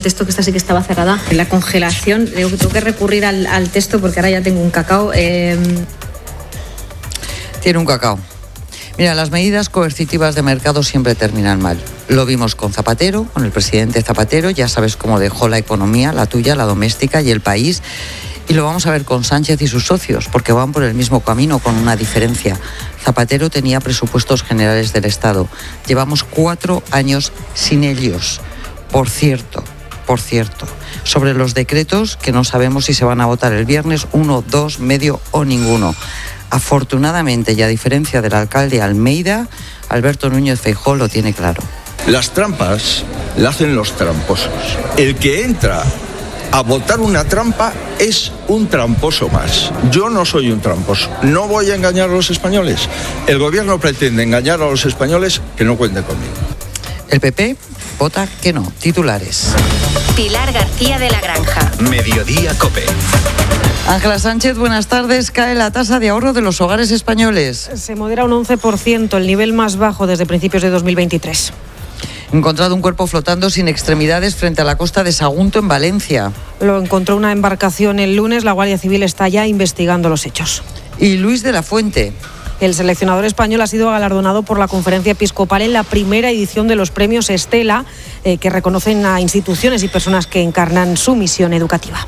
texto, que esta sí que estaba cerrada. La congelación, tengo que recurrir al texto porque ahora ya tengo un cacao. Tiene un cacao. Mira, las medidas coercitivas de mercado siempre terminan mal. Lo vimos con Zapatero, con el presidente Zapatero, ya sabes cómo dejó la economía, la tuya, la doméstica y el país. Y lo vamos a ver con Sánchez y sus socios, porque van por el mismo camino con una diferencia. Zapatero tenía presupuestos generales del Estado. Llevamos 4 años sin ellos. Por cierto, sobre los decretos que no sabemos si se van a votar el viernes, 1, 2, medio o ninguno. Afortunadamente, y a diferencia del alcalde Almeida, Alberto Núñez Feijóo lo tiene claro. Las trampas las hacen los tramposos. El que entra a votar una trampa es un tramposo más. Yo no soy un tramposo. No voy a engañar a los españoles. El gobierno pretende engañar a los españoles, que no cuente conmigo. El PP vota que no. Titulares. Pilar García de la Granja. Mediodía COPE. Ángela Sánchez, buenas tardes. Cae la tasa de ahorro de los hogares españoles. Se modera un 11%, el nivel más bajo desde principios de 2023. Encontrado un cuerpo flotando sin extremidades frente a la costa de Sagunto, en Valencia. Lo encontró una embarcación el lunes. La Guardia Civil está ya investigando los hechos. Y Luis de la Fuente. El seleccionador español ha sido galardonado por la Conferencia Episcopal en la primera edición de los premios Estela, que reconocen a instituciones y personas que encarnan su misión educativa.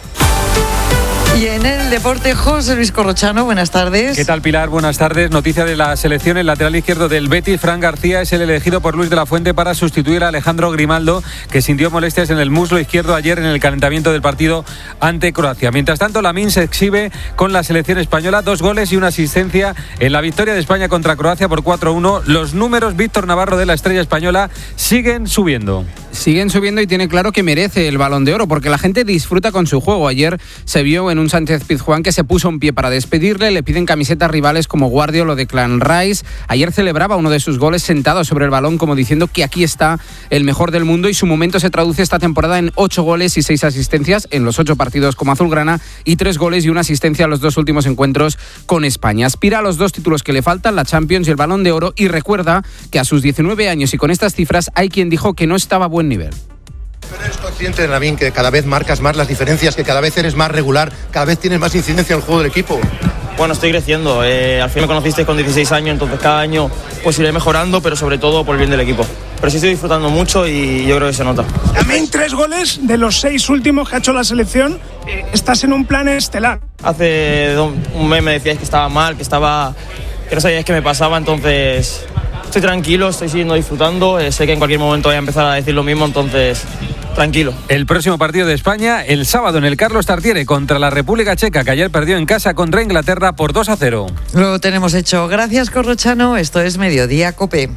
Y en el deporte, José Luis Corrochano, buenas tardes. ¿Qué tal, Pilar? Buenas tardes. Noticia de la selección: el lateral izquierdo del Betis, Fran García, es el elegido por Luis de la Fuente para sustituir a Alejandro Grimaldo, que sintió molestias en el muslo izquierdo ayer en el calentamiento del partido ante Croacia. Mientras tanto, Lamine se exhibe con la selección española, 2 goles y una asistencia en la victoria de España contra Croacia por 4-1. Los números, Víctor Navarro, de la estrella española siguen subiendo. Siguen subiendo y tiene claro que merece el Balón de Oro porque la gente disfruta con su juego. Ayer se vio en un Sánchez-Pizjuán que se puso un pie para despedirle. Le piden camisetas rivales como Guardiola o Declan Rice. Ayer celebraba uno de sus goles sentado sobre el balón, como diciendo que aquí está el mejor del mundo, y su momento se traduce esta temporada en 8 goles y 6 asistencias en los 8 partidos como azulgrana y 3 goles y una asistencia en los 2 últimos encuentros con España. Aspira a los 2 títulos que le faltan, la Champions y el Balón de Oro, y recuerda que a sus 19 años y con estas cifras hay quien dijo que no estaba a buen nivel. Pero eres consciente, Lamine, que cada vez marcas más las diferencias, que cada vez eres más regular, cada vez tienes más incidencia en el juego del equipo. Bueno, estoy creciendo. Al fin me conocisteis con 16 años, entonces cada año pues iré mejorando, pero sobre todo por el bien del equipo. Pero sí estoy disfrutando mucho y yo creo que se nota. Lamine, 3 goles de los 6 últimos que ha hecho la selección. Estás en un plan estelar. Hace un mes me decíais que estaba mal, que no sabíais qué me pasaba, entonces estoy tranquilo, estoy siguiendo disfrutando. Sé que en cualquier momento voy a empezar a decir lo mismo, entonces tranquilo. El próximo partido de España, el sábado en el Carlos Tartiere contra la República Checa, que ayer perdió en casa contra Inglaterra por 2-0. Lo tenemos hecho. Gracias, Corrochano. Esto es Mediodía COPE.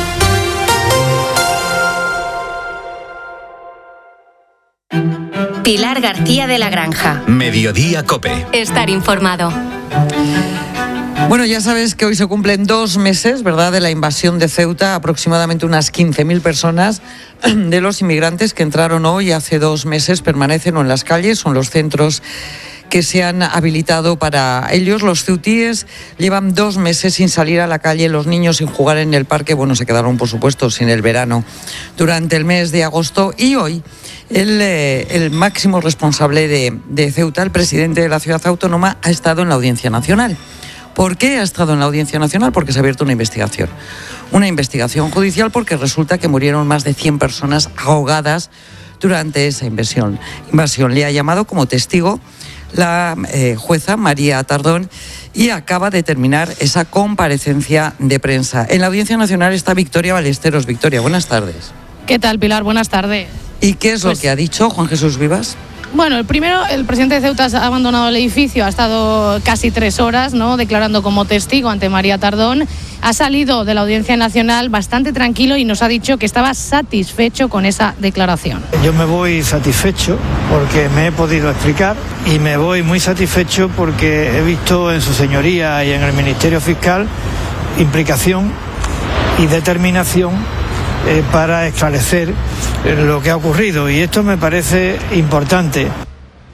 Pilar García de la Granja. Mediodía COPE. Estar informado. Bueno, ya sabes que hoy se cumplen 2 meses, ¿verdad?, de la invasión de Ceuta. Aproximadamente unas 15.000 personas de los inmigrantes que entraron hoy hace 2 meses permanecen o en las calles o en los centros que se han habilitado para ellos. Los ceutíes llevan 2 meses sin salir a la calle, los niños sin jugar en el parque. Bueno, se quedaron, por supuesto, sin el verano durante el mes de agosto. Y hoy el máximo responsable de Ceuta, el presidente de la ciudad autónoma, ha estado en la Audiencia Nacional. ¿Por qué ha estado en la Audiencia Nacional? Porque se ha abierto una investigación judicial, porque resulta que murieron más de 100 personas ahogadas durante esa invasión. Le ha llamado como testigo la jueza María Tardón y acaba de terminar esa comparecencia de prensa. En la Audiencia Nacional está Victoria Ballesteros. Victoria, buenas tardes. ¿Qué tal, Pilar? Buenas tardes. ¿Y qué es lo que ha dicho Juan Jesús Vivas? Bueno, el presidente de Ceuta ha abandonado el edificio, ha estado casi 3 horas, ¿no?, declarando como testigo ante María Tardón. Ha salido de la Audiencia Nacional bastante tranquilo y nos ha dicho que estaba satisfecho con esa declaración. Yo me voy satisfecho porque me he podido explicar y me voy muy satisfecho porque he visto en su señoría y en el Ministerio Fiscal implicación y determinación para esclarecer lo que ha ocurrido, y esto me parece importante.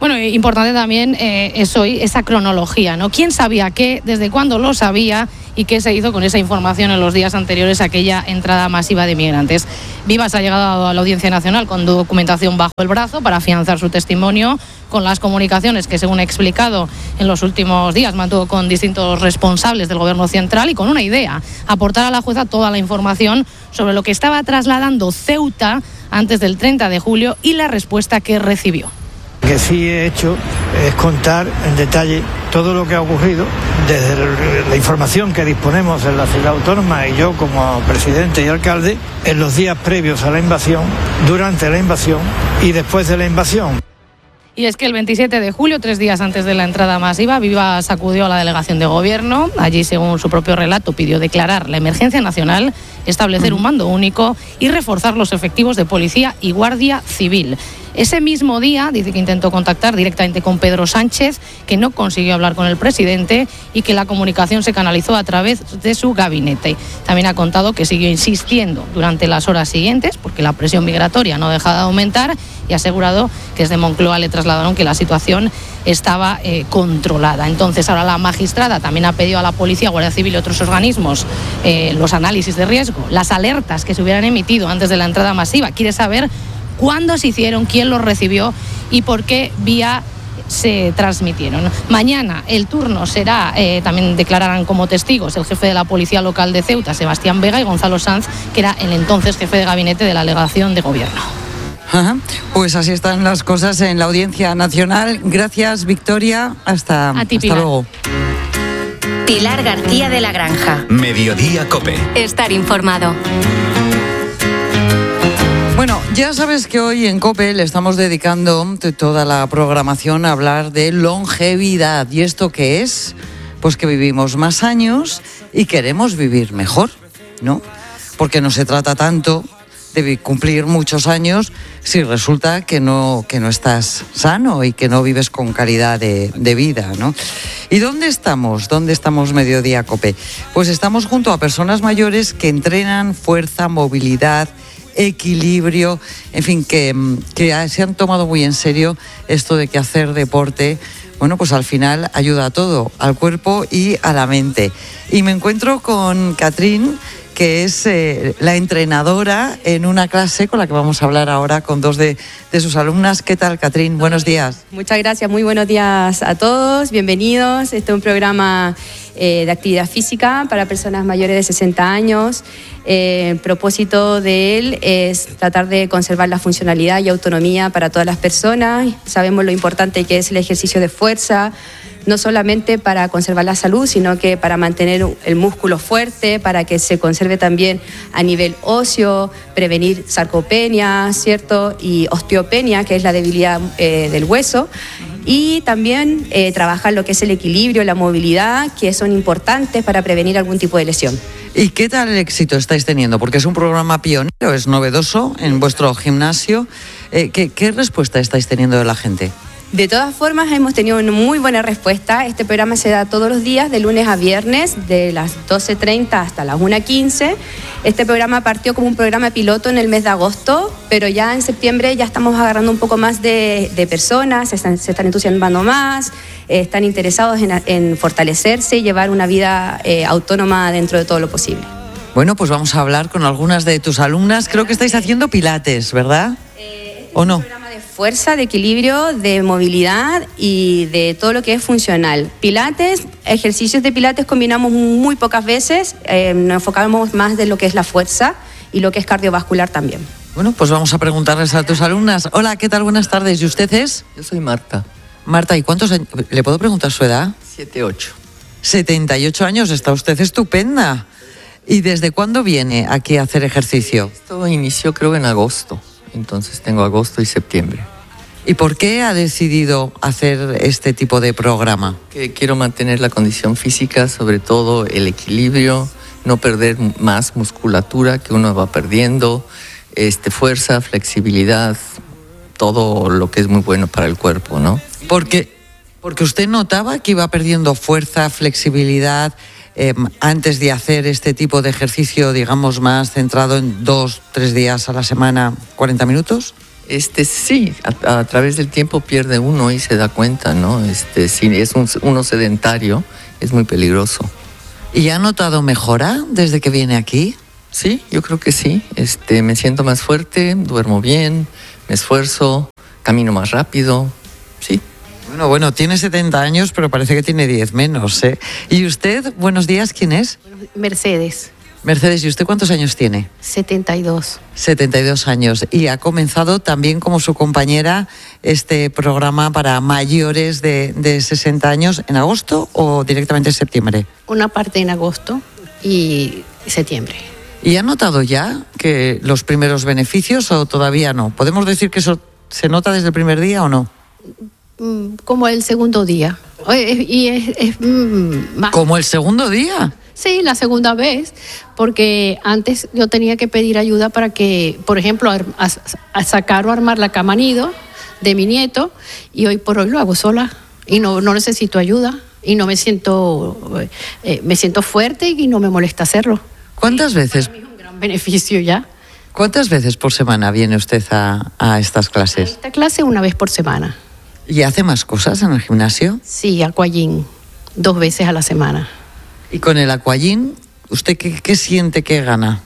Bueno, importante también es hoy esa cronología, ¿no? ¿Quién sabía qué? ¿Desde cuándo lo sabía? ¿Y qué se hizo con esa información en los días anteriores a aquella entrada masiva de migrantes? Vivas ha llegado a la Audiencia Nacional con documentación bajo el brazo para afianzar su testimonio, con las comunicaciones que, según ha explicado en los últimos días, mantuvo con distintos responsables del Gobierno central y con una idea: aportar a la jueza toda la información sobre lo que estaba trasladando Ceuta antes del 30 de julio y la respuesta que recibió. Lo que sí he hecho es contar en detalle todo lo que ha ocurrido desde la información que disponemos en la ciudad autónoma y yo como presidente y alcalde en los días previos a la invasión, durante la invasión y después de la invasión. Y es que el 27 de julio, 3 días antes de la entrada masiva, Vivas acudió a la delegación de gobierno. Allí, según su propio relato, pidió declarar la emergencia nacional, establecer un mando único y reforzar los efectivos de policía y guardia civil. Ese mismo día dice que intentó contactar directamente con Pedro Sánchez, que no consiguió hablar con el presidente y que la comunicación se canalizó a través de su gabinete. También ha contado que siguió insistiendo durante las horas siguientes, porque la presión migratoria no deja de aumentar, y ha asegurado que desde Moncloa le trasladaron que la situación estaba controlada. Entonces, ahora la magistrada también ha pedido a la policía, Guardia Civil y otros organismos los análisis de riesgo, las alertas que se hubieran emitido antes de la entrada masiva. Quiere saber cuándo se hicieron, quién los recibió y por qué vía se transmitieron. Mañana el turno será, también declararán como testigos el jefe de la Policía Local de Ceuta, Sebastián Vega, y Gonzalo Sanz, que era el entonces jefe de gabinete de la delegación de gobierno. Ajá. Pues así están las cosas en la Audiencia Nacional. Gracias, Victoria. Hasta luego. Pilar García de la Granja. Mediodía COPE. Estar informado. Bueno, ya sabes que hoy en COPE le estamos dedicando toda la programación a hablar de longevidad. ¿Y esto qué es? Pues que vivimos más años y queremos vivir mejor, ¿no? Porque no se trata tanto de cumplir muchos años si resulta que no estás sano y que no vives con calidad de vida, ¿no? ¿Y dónde estamos? ¿Dónde estamos Mediodía COPE? Pues estamos junto a personas mayores que entrenan fuerza, movilidad, equilibrio, en fin, que se han tomado muy en serio esto de que hacer deporte, bueno, pues al final ayuda a todo, al cuerpo y a la mente. Y me encuentro con Catrín, que es la entrenadora en una clase con la que vamos a hablar ahora con dos de sus alumnas. ¿Qué tal, Catrín? Buenos días. Muchas gracias, muy buenos días a todos, bienvenidos. Este es un programa de actividad física para personas mayores de 60 años. El propósito de él es tratar de conservar la funcionalidad y autonomía para todas las personas. Sabemos lo importante que es el ejercicio de fuerza, no solamente para conservar la salud, sino que para mantener el músculo fuerte, para que se conserve también a nivel óseo, prevenir sarcopenia, ¿cierto? Y osteopenia, que es la debilidad del hueso. Y también trabajar lo que es el equilibrio, la movilidad, que son importantes para prevenir algún tipo de lesión. ¿Y qué tal el éxito estáis teniendo? Porque es un programa pionero, es novedoso en vuestro gimnasio. ¿Qué respuesta estáis teniendo de la gente? De todas formas, hemos tenido una muy buena respuesta. Este programa se da todos los días, de lunes a viernes, de las 12:30 hasta las 1:15. Este programa partió como un programa piloto en el mes de agosto, pero ya en septiembre ya estamos agarrando un poco más de personas, se están entusiasmando más, están interesados en fortalecerse y llevar una vida autónoma dentro de todo lo posible. Bueno, pues vamos a hablar con algunas de tus alumnas. Creo que estáis haciendo pilates, ¿verdad? ¿O no? Fuerza, de equilibrio, de movilidad y de todo lo que es funcional. Pilates, ejercicios de pilates combinamos muy pocas veces, nos enfocamos más de lo que es la fuerza y lo que es cardiovascular también. Bueno, pues vamos a preguntarles a tus alumnas. Hola, ¿qué tal? Buenas tardes. ¿Y usted es? Yo soy Marta. Marta, ¿y cuántos años? ¿Le puedo preguntar su edad? 78. 78 años, está usted estupenda. ¿Y desde cuándo viene aquí a hacer ejercicio? Esto inició creo en agosto. Entonces tengo agosto y septiembre. ¿Y por qué ha decidido hacer este tipo de programa? Que quiero mantener la condición física, sobre todo el equilibrio, no perder más musculatura que uno va perdiendo, fuerza, flexibilidad, todo lo que es muy bueno para el cuerpo, ¿no? Porque usted notaba que iba perdiendo fuerza, flexibilidad, antes de hacer este tipo de ejercicio, digamos, más centrado en 2-3 días a la semana, 40 minutos? Sí, a través del tiempo pierde uno y se da cuenta, ¿no? Si es uno sedentario, es muy peligroso. ¿Y ha notado mejora desde que viene aquí? Sí, yo creo que sí. Me siento más fuerte, duermo bien, me esfuerzo, camino más rápido, sí. Bueno, tiene 70 años, pero parece que tiene 10 menos, ¿eh? ¿Y usted, buenos días, quién es? Mercedes. Mercedes, ¿y usted cuántos años tiene? 72. 72 años. ¿Y ha comenzado también como su compañera este programa para mayores de 60 años en agosto o directamente en septiembre? Una parte en agosto y septiembre. ¿Y ha notado ya que los primeros beneficios o todavía no? ¿Podemos decir que eso se nota desde el primer día o no? Como el segundo día. Y es más. ¿Como el segundo día? Sí, la segunda vez, porque antes yo tenía que pedir ayuda para que, por ejemplo, a sacar o armar la cama nido de mi nieto, y hoy por hoy lo hago sola y no necesito ayuda y no me siento fuerte y no me molesta hacerlo. ¿Cuántas veces? Para mí es un gran beneficio ya. ¿Cuántas veces por semana viene usted a estas clases? A esta clase una vez por semana. ¿Y hace más cosas en el gimnasio? Sí, aquagym, 2 veces a la semana. ¿Y con el aquagym, usted qué siente que gana?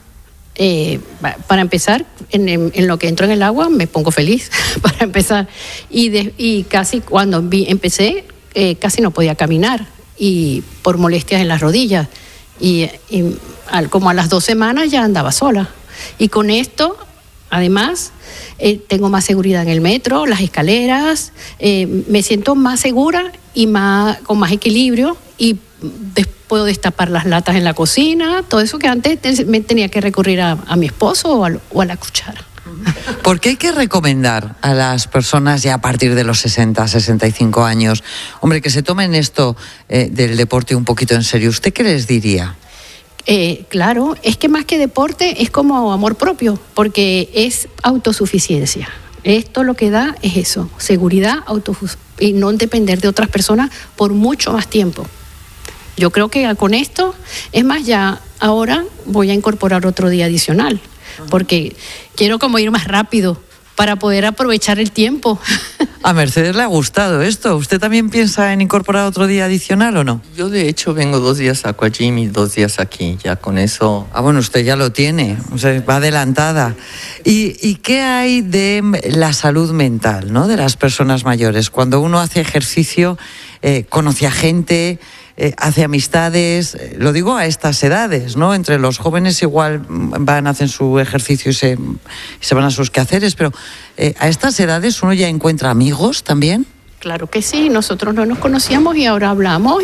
Para empezar, en lo que entro en el agua me pongo feliz, para empezar. Y casi cuando empecé, casi no podía caminar, y por molestias en las rodillas. Y como a las 2 semanas ya andaba sola. Y con esto, además, tengo más seguridad en el metro, las escaleras, me siento más segura y con más equilibrio, y puedo destapar las latas en la cocina, todo eso que antes me tenía que recurrir a mi esposo o a la cuchara. ¿Por qué hay que recomendar a las personas ya a partir de los 60, 65 años, hombre, que se tomen esto del deporte un poquito en serio? ¿Usted qué les diría? Claro, es que más que deporte es como amor propio, porque es autosuficiencia. Esto lo que da es eso, seguridad, y no depender de otras personas por mucho más tiempo. Yo creo que con esto, es más, ya ahora voy a incorporar otro día adicional, porque quiero como ir más rápido para poder aprovechar el tiempo. A Mercedes le ha gustado esto. ¿Usted también piensa en incorporar otro día adicional o no? Yo de hecho vengo 2 días a aquagym y 2 días aquí, ya con eso. Ah, bueno, usted ya lo tiene, o sea, va adelantada. ¿Y qué hay de la salud mental, ¿no?, de las personas mayores? Cuando uno hace ejercicio, conoce a gente, hace amistades, lo digo a estas edades, ¿no? Entre los jóvenes igual hacen su ejercicio y se van a sus quehaceres, pero a estas edades uno ya encuentra amigos también. Claro que sí, nosotros no nos conocíamos y ahora hablamos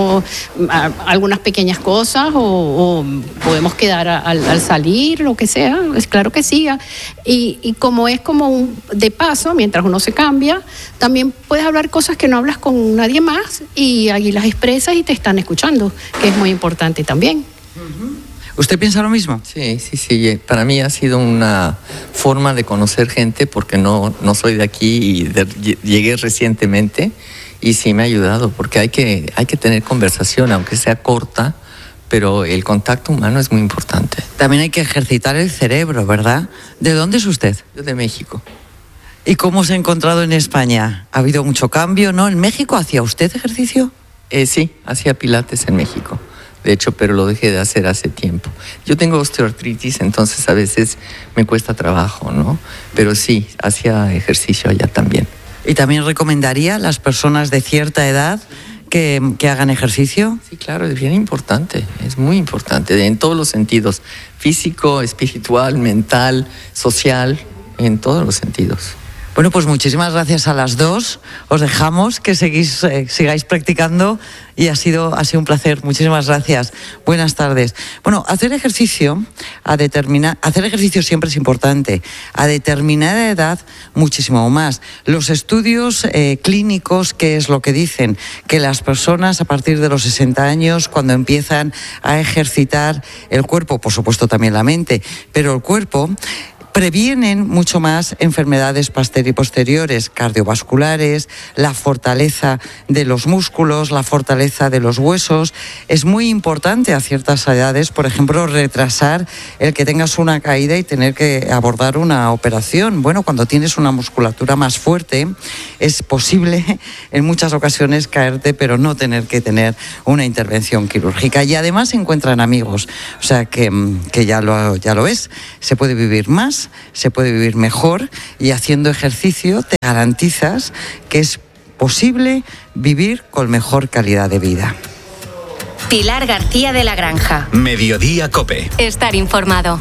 algunas pequeñas cosas o podemos quedar al salir, lo que sea, es claro que sí. Y como es como de paso, mientras uno se cambia, también puedes hablar cosas que no hablas con nadie más y ahí las expresas y te están escuchando, que es muy importante también. ¿Usted piensa lo mismo? Sí. Para mí ha sido una forma de conocer gente porque no soy de aquí y llegué recientemente y sí me ha ayudado porque hay que tener conversación, aunque sea corta, pero el contacto humano es muy importante. También hay que ejercitar el cerebro, ¿verdad? ¿De dónde es usted? Yo de México. ¿Y cómo se ha encontrado en España? ¿Ha habido mucho cambio, no? ¿En México hacía usted ejercicio? Sí, hacía pilates en México. De hecho, pero lo dejé de hacer hace tiempo. Yo tengo osteoartritis, entonces a veces me cuesta trabajo, ¿no? Pero sí, hacía ejercicio allá también. ¿Y también recomendaría a las personas de cierta edad que hagan ejercicio? Sí, claro, es bien importante, es muy importante, en todos los sentidos, físico, espiritual, mental, social, en todos los sentidos. Bueno, pues muchísimas gracias a las dos. Os dejamos que sigáis practicando y ha sido un placer. Muchísimas gracias. Buenas tardes. Bueno, hacer ejercicio siempre es importante. A determinada edad, muchísimo más. Los estudios clínicos, ¿qué es lo que dicen? Que las personas a partir de los 60 años, cuando empiezan a ejercitar el cuerpo, por supuesto también la mente, pero el cuerpo, previenen mucho más enfermedades posteriores, cardiovasculares, la fortaleza de los músculos, la fortaleza de los huesos. Es muy importante a ciertas edades, por ejemplo, retrasar el que tengas una caída y tener que abordar una operación. Bueno, cuando tienes una musculatura más fuerte, es posible en muchas ocasiones caerte, pero no tener que tener una intervención quirúrgica. Y además se encuentran amigos, o sea que ya lo es. Se puede vivir más, se puede vivir mejor, y haciendo ejercicio te garantizas que es posible vivir con mejor calidad de vida. Pilar García de la Granja. Mediodía COPE. Estar informado.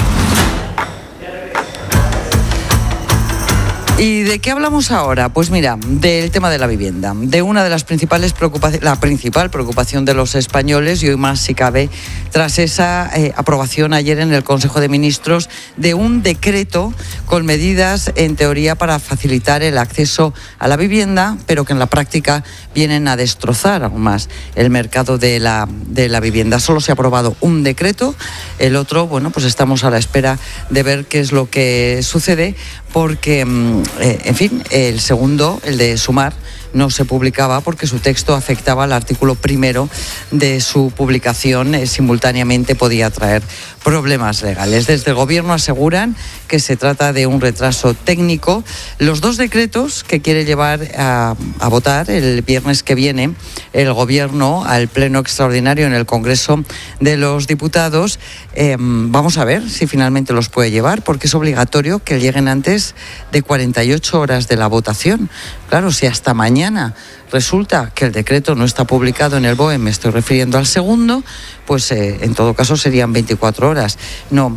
¿Y de qué hablamos ahora? Pues mira, del tema de la vivienda, de una de las principales preocupaciones, la principal preocupación de los españoles, y hoy más si cabe, tras esa aprobación ayer en el Consejo de Ministros de un decreto con medidas en teoría para facilitar el acceso a la vivienda, pero que en la práctica vienen a destrozar aún más el mercado de la vivienda. Solo se ha aprobado un decreto, el otro, bueno, pues estamos a la espera de ver qué es lo que sucede, porque en fin, el segundo, el de Sumar, no se publicaba porque su texto afectaba al artículo primero de su publicación, simultáneamente podía traer problemas legales. Desde el Gobierno aseguran que se trata de un retraso técnico. Los dos decretos que quiere llevar a votar el viernes que viene el Gobierno al Pleno Extraordinario en el Congreso de los Diputados, vamos a ver si finalmente los puede llevar, porque es obligatorio que lleguen antes de 48 horas de la votación. Claro, si hasta mañana resulta que el decreto no está publicado en el BOE, me estoy refiriendo al segundo, pues en todo caso serían 24 horas, no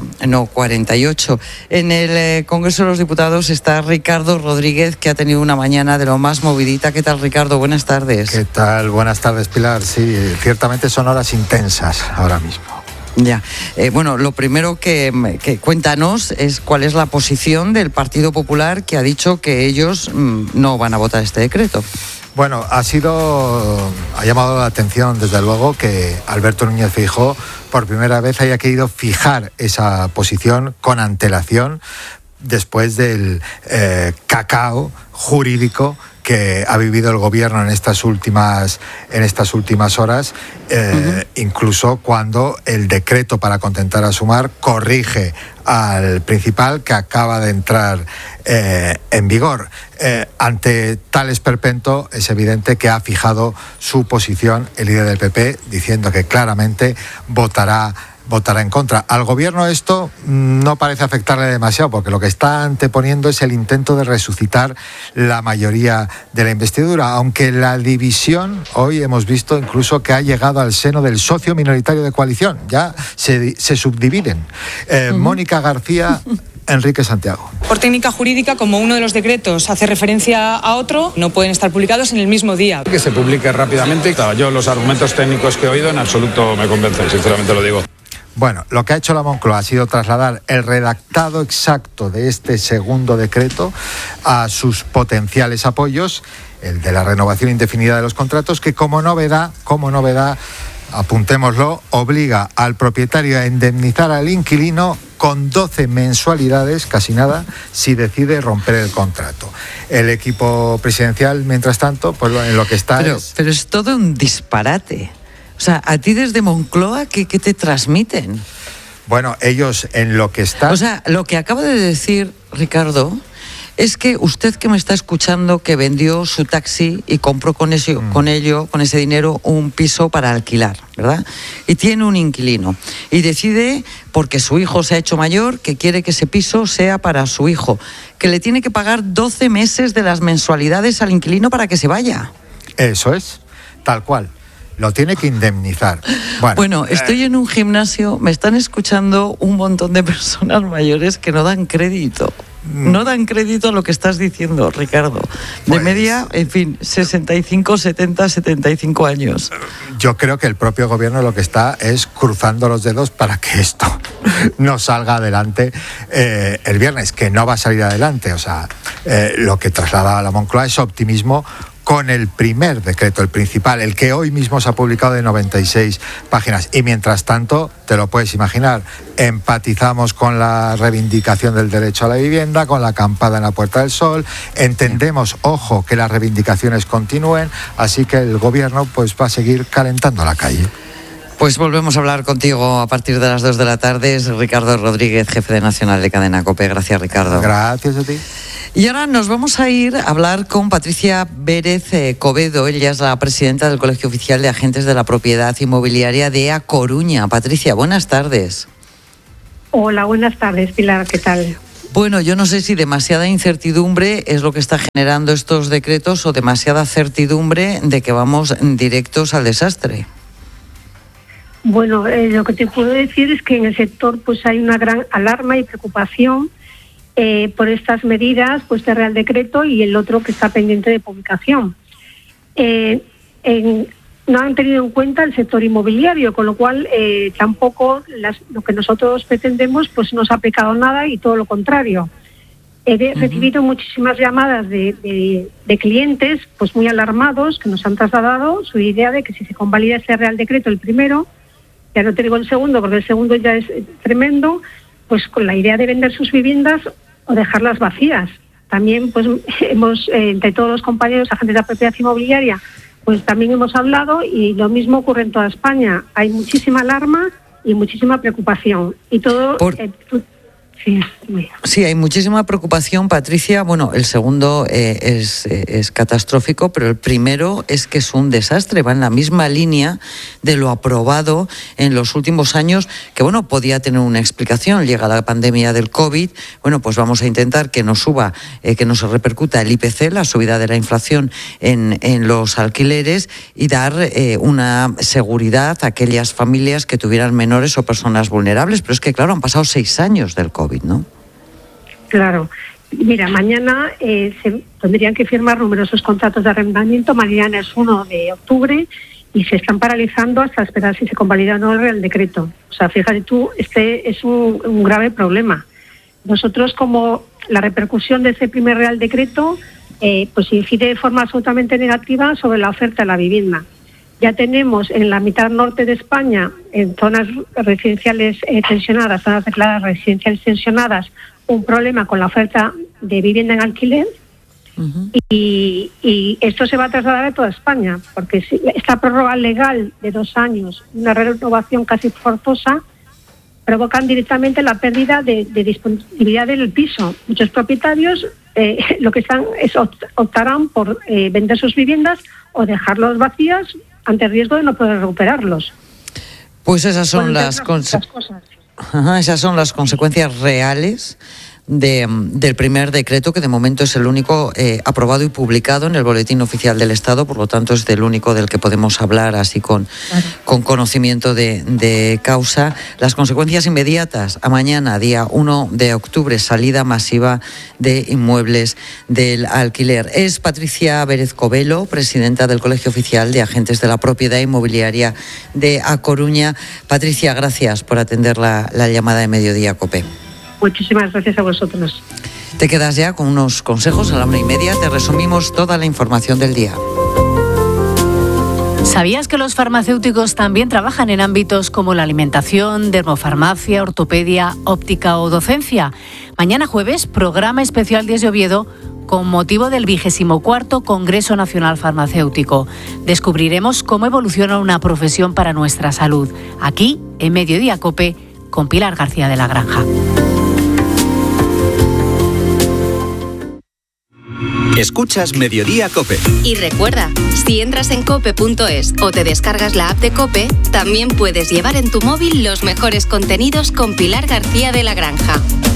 48. En el Congreso de los Diputados está Ricardo Rodríguez, que ha tenido una mañana de lo más movidita. ¿Qué tal, Ricardo? Buenas tardes. ¿Qué tal? Buenas tardes, Pilar. Sí, ciertamente son horas intensas ahora mismo. Ya, bueno, lo primero que cuéntanos es cuál es la posición del Partido Popular, que ha dicho que ellos no van a votar este decreto. Bueno, ha llamado la atención, desde luego, que Alberto Núñez Feijóo por primera vez haya querido fijar esa posición con antelación después del cacao jurídico que ha vivido el Gobierno en estas últimas horas, incluso cuando el decreto para contentar a Sumar corrige al principal, que acaba de entrar en vigor. Ante tal esperpento, es evidente que ha fijado su posición el líder del PP, diciendo que claramente votará en contra. Al Gobierno esto no parece afectarle demasiado, porque lo que está anteponiendo es el intento de resucitar la mayoría de la investidura, aunque la división hoy hemos visto incluso que ha llegado al seno del socio minoritario de coalición. Ya se subdividen. Mónica García, Enrique Santiago. Por técnica jurídica, como uno de los decretos hace referencia a otro, no pueden estar publicados en el mismo día. Que se publique rápidamente. Yo los argumentos técnicos que he oído en absoluto me convencen, sinceramente lo digo. Bueno, lo que ha hecho la Moncloa ha sido trasladar el redactado exacto de este segundo decreto a sus potenciales apoyos, el de la renovación indefinida de los contratos, que como novedad, apuntémoslo, obliga al propietario a indemnizar al inquilino con 12 mensualidades, casi nada, si decide romper el contrato. El equipo presidencial, mientras tanto, pues en lo que está Pero es todo un disparate. O sea, a ti desde Moncloa, ¿qué te transmiten? Bueno, ellos en lo que están... O sea, lo que acaba de decir Ricardo es que usted, que me está escuchando, que vendió su taxi y compró con ese dinero un piso para alquilar, ¿verdad? Y tiene un inquilino. Y decide, porque su hijo se ha hecho mayor, que quiere que ese piso sea para su hijo, que le tiene que pagar 12 meses de las mensualidades al inquilino para que se vaya. Eso es, tal cual. Lo tiene que indemnizar. Bueno, estoy en un gimnasio, me están escuchando un montón de personas mayores que no dan crédito. No dan crédito a lo que estás diciendo, Ricardo. De media, en fin, 65, 70, 75 años. Yo creo que el propio Gobierno lo que está es cruzando los dedos para que esto no salga adelante el viernes, que no va a salir adelante. O sea, lo que traslada a la Moncloa es optimismo con el primer decreto, el principal, el que hoy mismo se ha publicado de 96 páginas. Y mientras tanto, te lo puedes imaginar, empatizamos con la reivindicación del derecho a la vivienda, con la acampada en la Puerta del Sol, entendemos, ojo, que las reivindicaciones continúen, así que el gobierno pues va a seguir calentando la calle. Pues volvemos a hablar contigo a partir de las 2 de la tarde. Es Ricardo Rodríguez, jefe de Nacional de Cadena COPE. Gracias, Ricardo. Gracias a ti. Y ahora nos vamos a ir a hablar con Patricia Pérez Covedo. Ella es la presidenta del Colegio Oficial de Agentes de la Propiedad Inmobiliaria de A Coruña. Patricia, buenas tardes. Hola, buenas tardes, Pilar, ¿qué tal? Bueno, yo no sé si demasiada incertidumbre es lo que está generando estos decretos o demasiada certidumbre de que vamos directos al desastre. Bueno, lo que te puedo decir es que en el sector pues hay una gran alarma y preocupación por estas medidas, pues este Real Decreto y el otro que está pendiente de publicación. No han tenido en cuenta el sector inmobiliario, con lo cual tampoco lo que nosotros pretendemos pues no se ha aplicado nada y todo lo contrario. He recibido muchísimas llamadas de clientes pues muy alarmados que nos han trasladado su idea de que si se convalida este Real Decreto, el primero, ya no te digo el segundo porque el segundo ya es tremendo, pues con la idea de vender sus viviendas o dejarlas vacías. También pues hemos, entre todos los compañeros agentes de la propiedad inmobiliaria, pues también hemos hablado y lo mismo ocurre en toda España. Hay muchísima alarma y muchísima preocupación. Y todo... Sí, hay muchísima preocupación, Patricia. Bueno, el segundo es catastrófico, pero el primero es que es un desastre. Va en la misma línea de lo aprobado en los últimos años, que bueno, podía tener una explicación. Llega la pandemia del COVID, bueno, pues vamos a intentar que no suba, que no se repercuta el IPC, la subida de la inflación en los alquileres, y dar una seguridad a aquellas familias que tuvieran menores o personas vulnerables. Pero es que, claro, han pasado 6 años del COVID, ¿no? Claro. Mira, mañana se tendrían que firmar numerosos contratos de arrendamiento. Mañana es 1 de octubre y se están paralizando hasta esperar si se convalida o no el Real Decreto. O sea, fíjate tú, este es un grave problema. Nosotros, como la repercusión de ese primer Real Decreto, pues incide de forma absolutamente negativa sobre la oferta de la vivienda. Ya tenemos en la mitad norte de España, en zonas residenciales tensionadas, zonas declaradas residenciales tensionadas, un problema con la oferta de vivienda en alquiler. Y esto se va a trasladar a toda España, porque esta prórroga legal de 2 años, una renovación casi forzosa, provocan directamente la pérdida de disponibilidad del piso. Muchos propietarios lo que optarán por vender sus viviendas o dejarlos vacías ante el riesgo de no poder recuperarlos. Pues esas son las consecuencias reales del primer decreto, que de momento es el único aprobado y publicado en el Boletín Oficial del Estado, por lo tanto es del único del que podemos hablar así con conocimiento de causa. Las consecuencias inmediatas: a mañana, día 1 de octubre, salida masiva de inmuebles del alquiler. Es Patricia Pérez Covedo, presidenta del Colegio Oficial de Agentes de la Propiedad Inmobiliaria de A Coruña. Patricia, gracias por atender la llamada de Mediodía COPE. Muchísimas gracias a vosotros. Te quedas ya con unos consejos. A la 1:30 te resumimos toda la información del día. ¿Sabías que los farmacéuticos también trabajan en ámbitos como la alimentación, dermofarmacia, ortopedia, óptica o docencia? Mañana jueves, programa especial desde Oviedo con motivo del 24º Congreso Nacional Farmacéutico. Descubriremos cómo evoluciona una profesión para nuestra salud. Aquí, en Mediodía COPE, con Pilar García de la Granja. Escuchas Mediodía COPE. Y recuerda, si entras en cope.es o te descargas la app de COPE, también puedes llevar en tu móvil los mejores contenidos con Pilar García de la Granja.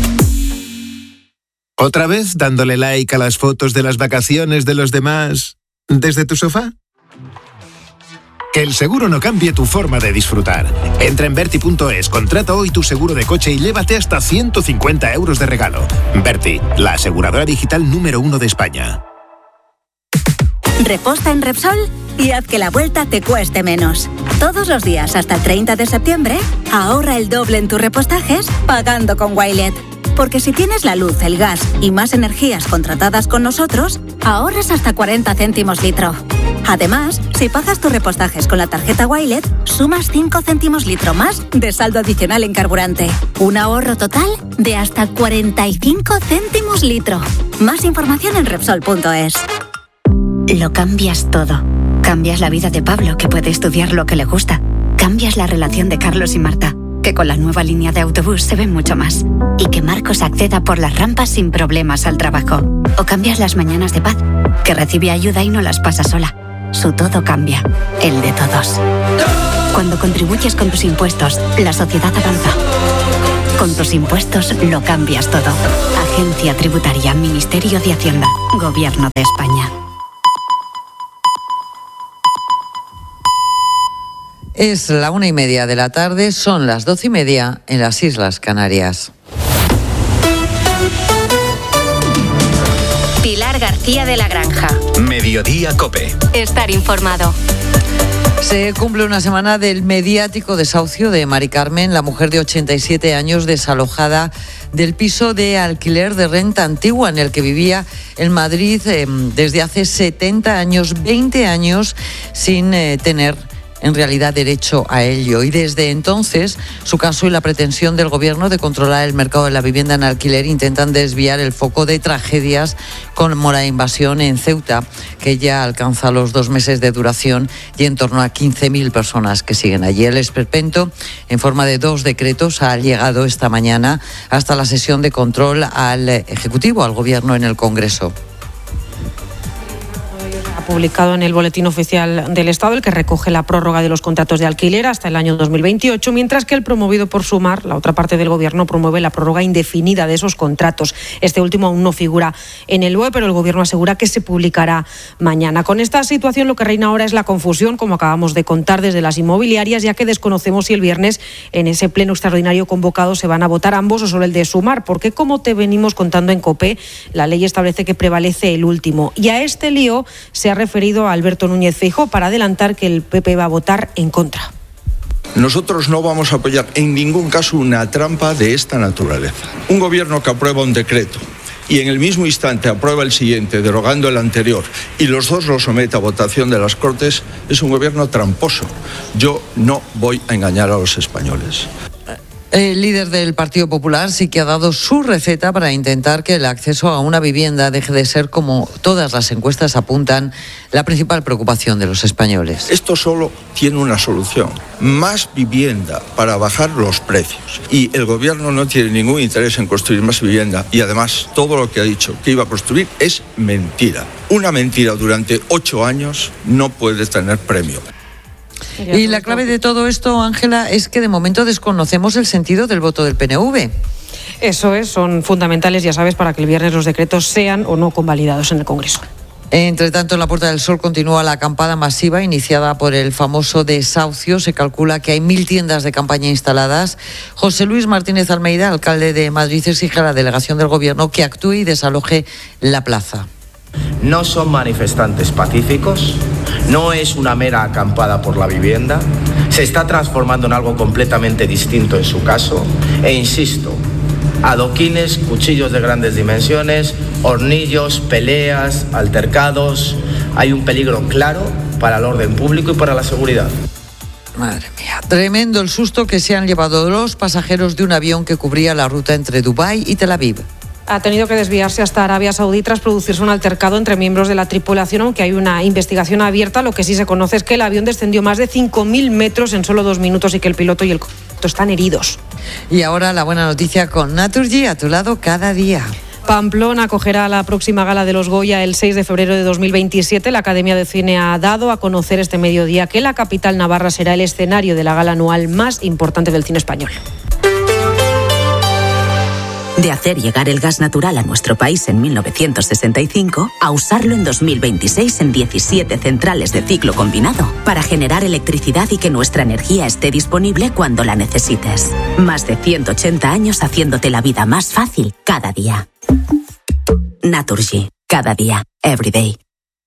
¿Otra vez dándole like a las fotos de las vacaciones de los demás desde tu sofá? Que el seguro no cambie tu forma de disfrutar. Entra en Verti.es, contrata hoy tu seguro de coche y llévate hasta 150 euros de regalo. Verti, la aseguradora digital número 1 de España. Reposta en Repsol y haz que la vuelta te cueste menos. Todos los días hasta el 30 de septiembre, ahorra el doble en tus repostajes pagando con Wilet. Porque si tienes la luz, el gas y más energías contratadas con nosotros, ahorras hasta 40 céntimos litro. Además, si pagas tus repostajes con la tarjeta Wilet, sumas 5 céntimos litro más de saldo adicional en carburante. Un ahorro total de hasta 45 céntimos litro. Más información en Repsol.es. Lo cambias todo. Cambias la vida de Pablo, que puede estudiar lo que le gusta. Cambias la relación de Carlos y Marta, que con la nueva línea de autobús se ven mucho más. Y que Marcos acceda por las rampas sin problemas al trabajo. O cambias las mañanas de Paz, que recibe ayuda y no las pasa sola. Su todo cambia, el de todos. Cuando contribuyes con tus impuestos, la sociedad avanza. Con tus impuestos lo cambias todo. Agencia Tributaria, Ministerio de Hacienda, Gobierno de España. Es la 1:30 de la tarde, son las 12:30 en las Islas Canarias. Pilar García de la Granja. Mediodía COPE. Estar informado. Se cumple una semana del mediático desahucio de Mari Carmen, la mujer de 87 años desalojada del piso de alquiler de renta antigua en el que vivía en Madrid desde hace 70 años, 20 años sin tener en realidad derecho a ello. Y desde entonces, su caso y la pretensión del Gobierno de controlar el mercado de la vivienda en alquiler intentan desviar el foco de tragedias como la invasión en Ceuta, que ya alcanza los 2 meses de duración y en torno a 15.000 personas que siguen allí. El esperpento, en forma de 2 decretos, ha llegado esta mañana hasta la sesión de control al Ejecutivo, al Gobierno en el Congreso. Publicado en el Boletín Oficial del Estado, el que recoge la prórroga de los contratos de alquiler hasta el año 2028, mientras que el promovido por Sumar, la otra parte del Gobierno, promueve la prórroga indefinida de esos contratos. Este último aún no figura en el BOE, pero el Gobierno asegura que se publicará mañana. Con esta situación lo que reina ahora es la confusión, como acabamos de contar, desde las inmobiliarias, ya que desconocemos si el viernes en ese pleno extraordinario convocado se van a votar ambos o solo el de Sumar, porque como te venimos contando en COPE, la ley establece que prevalece el último. Y a este lío se ha referido a Alberto Núñez Feijóo para adelantar que el PP va a votar en contra. Nosotros no vamos a apoyar en ningún caso una trampa de esta naturaleza. Un gobierno que aprueba un decreto y en el mismo instante aprueba el siguiente, derogando el anterior, y los dos lo somete a votación de las Cortes, es un gobierno tramposo. Yo no voy a engañar a los españoles. El líder del Partido Popular sí que ha dado su receta para intentar que el acceso a una vivienda deje de ser, como todas las encuestas apuntan, la principal preocupación de los españoles. Esto solo tiene una solución: más vivienda para bajar los precios. Y el gobierno no tiene ningún interés en construir más vivienda, y además todo lo que ha dicho que iba a construir es mentira. Una mentira durante 8 años no puede tener premio. Y la clave de todo esto, Ángela, es que de momento desconocemos el sentido del voto del PNV. Eso es, son fundamentales, ya sabes, para que el viernes los decretos sean o no convalidados en el Congreso. Entre tanto, en la Puerta del Sol continúa la acampada masiva iniciada por el famoso desahucio. Se calcula que hay 1.000 tiendas de campaña instaladas. José Luis Martínez Almeida, alcalde de Madrid, exige a la delegación del Gobierno que actúe y desaloje la plaza. No son manifestantes pacíficos, no es una mera acampada por la vivienda, se está transformando en algo completamente distinto en su caso, e insisto, adoquines, cuchillos de grandes dimensiones, hornillos, peleas, altercados, hay un peligro claro para el orden público y para la seguridad. Madre mía, tremendo el susto que se han llevado los pasajeros de un avión que cubría la ruta entre Dubái y Tel Aviv. Ha tenido que desviarse hasta Arabia Saudí tras producirse un altercado entre miembros de la tripulación, aunque hay una investigación abierta. Lo que sí se conoce es que el avión descendió más de 5.000 metros en solo 2 minutos y que el piloto y el copiloto están heridos. Y ahora la buena noticia con Naturgy, a tu lado cada día. Pamplona acogerá la próxima gala de los Goya el 6 de febrero de 2027. La Academia de Cine ha dado a conocer este mediodía que la capital navarra será el escenario de la gala anual más importante del cine español. De hacer llegar el gas natural a nuestro país en 1965 a usarlo en 2026 en 17 centrales de ciclo combinado para generar electricidad y que nuestra energía esté disponible cuando la necesites. Más de 180 años haciéndote la vida más fácil cada día. Naturgy. Cada día. Every day.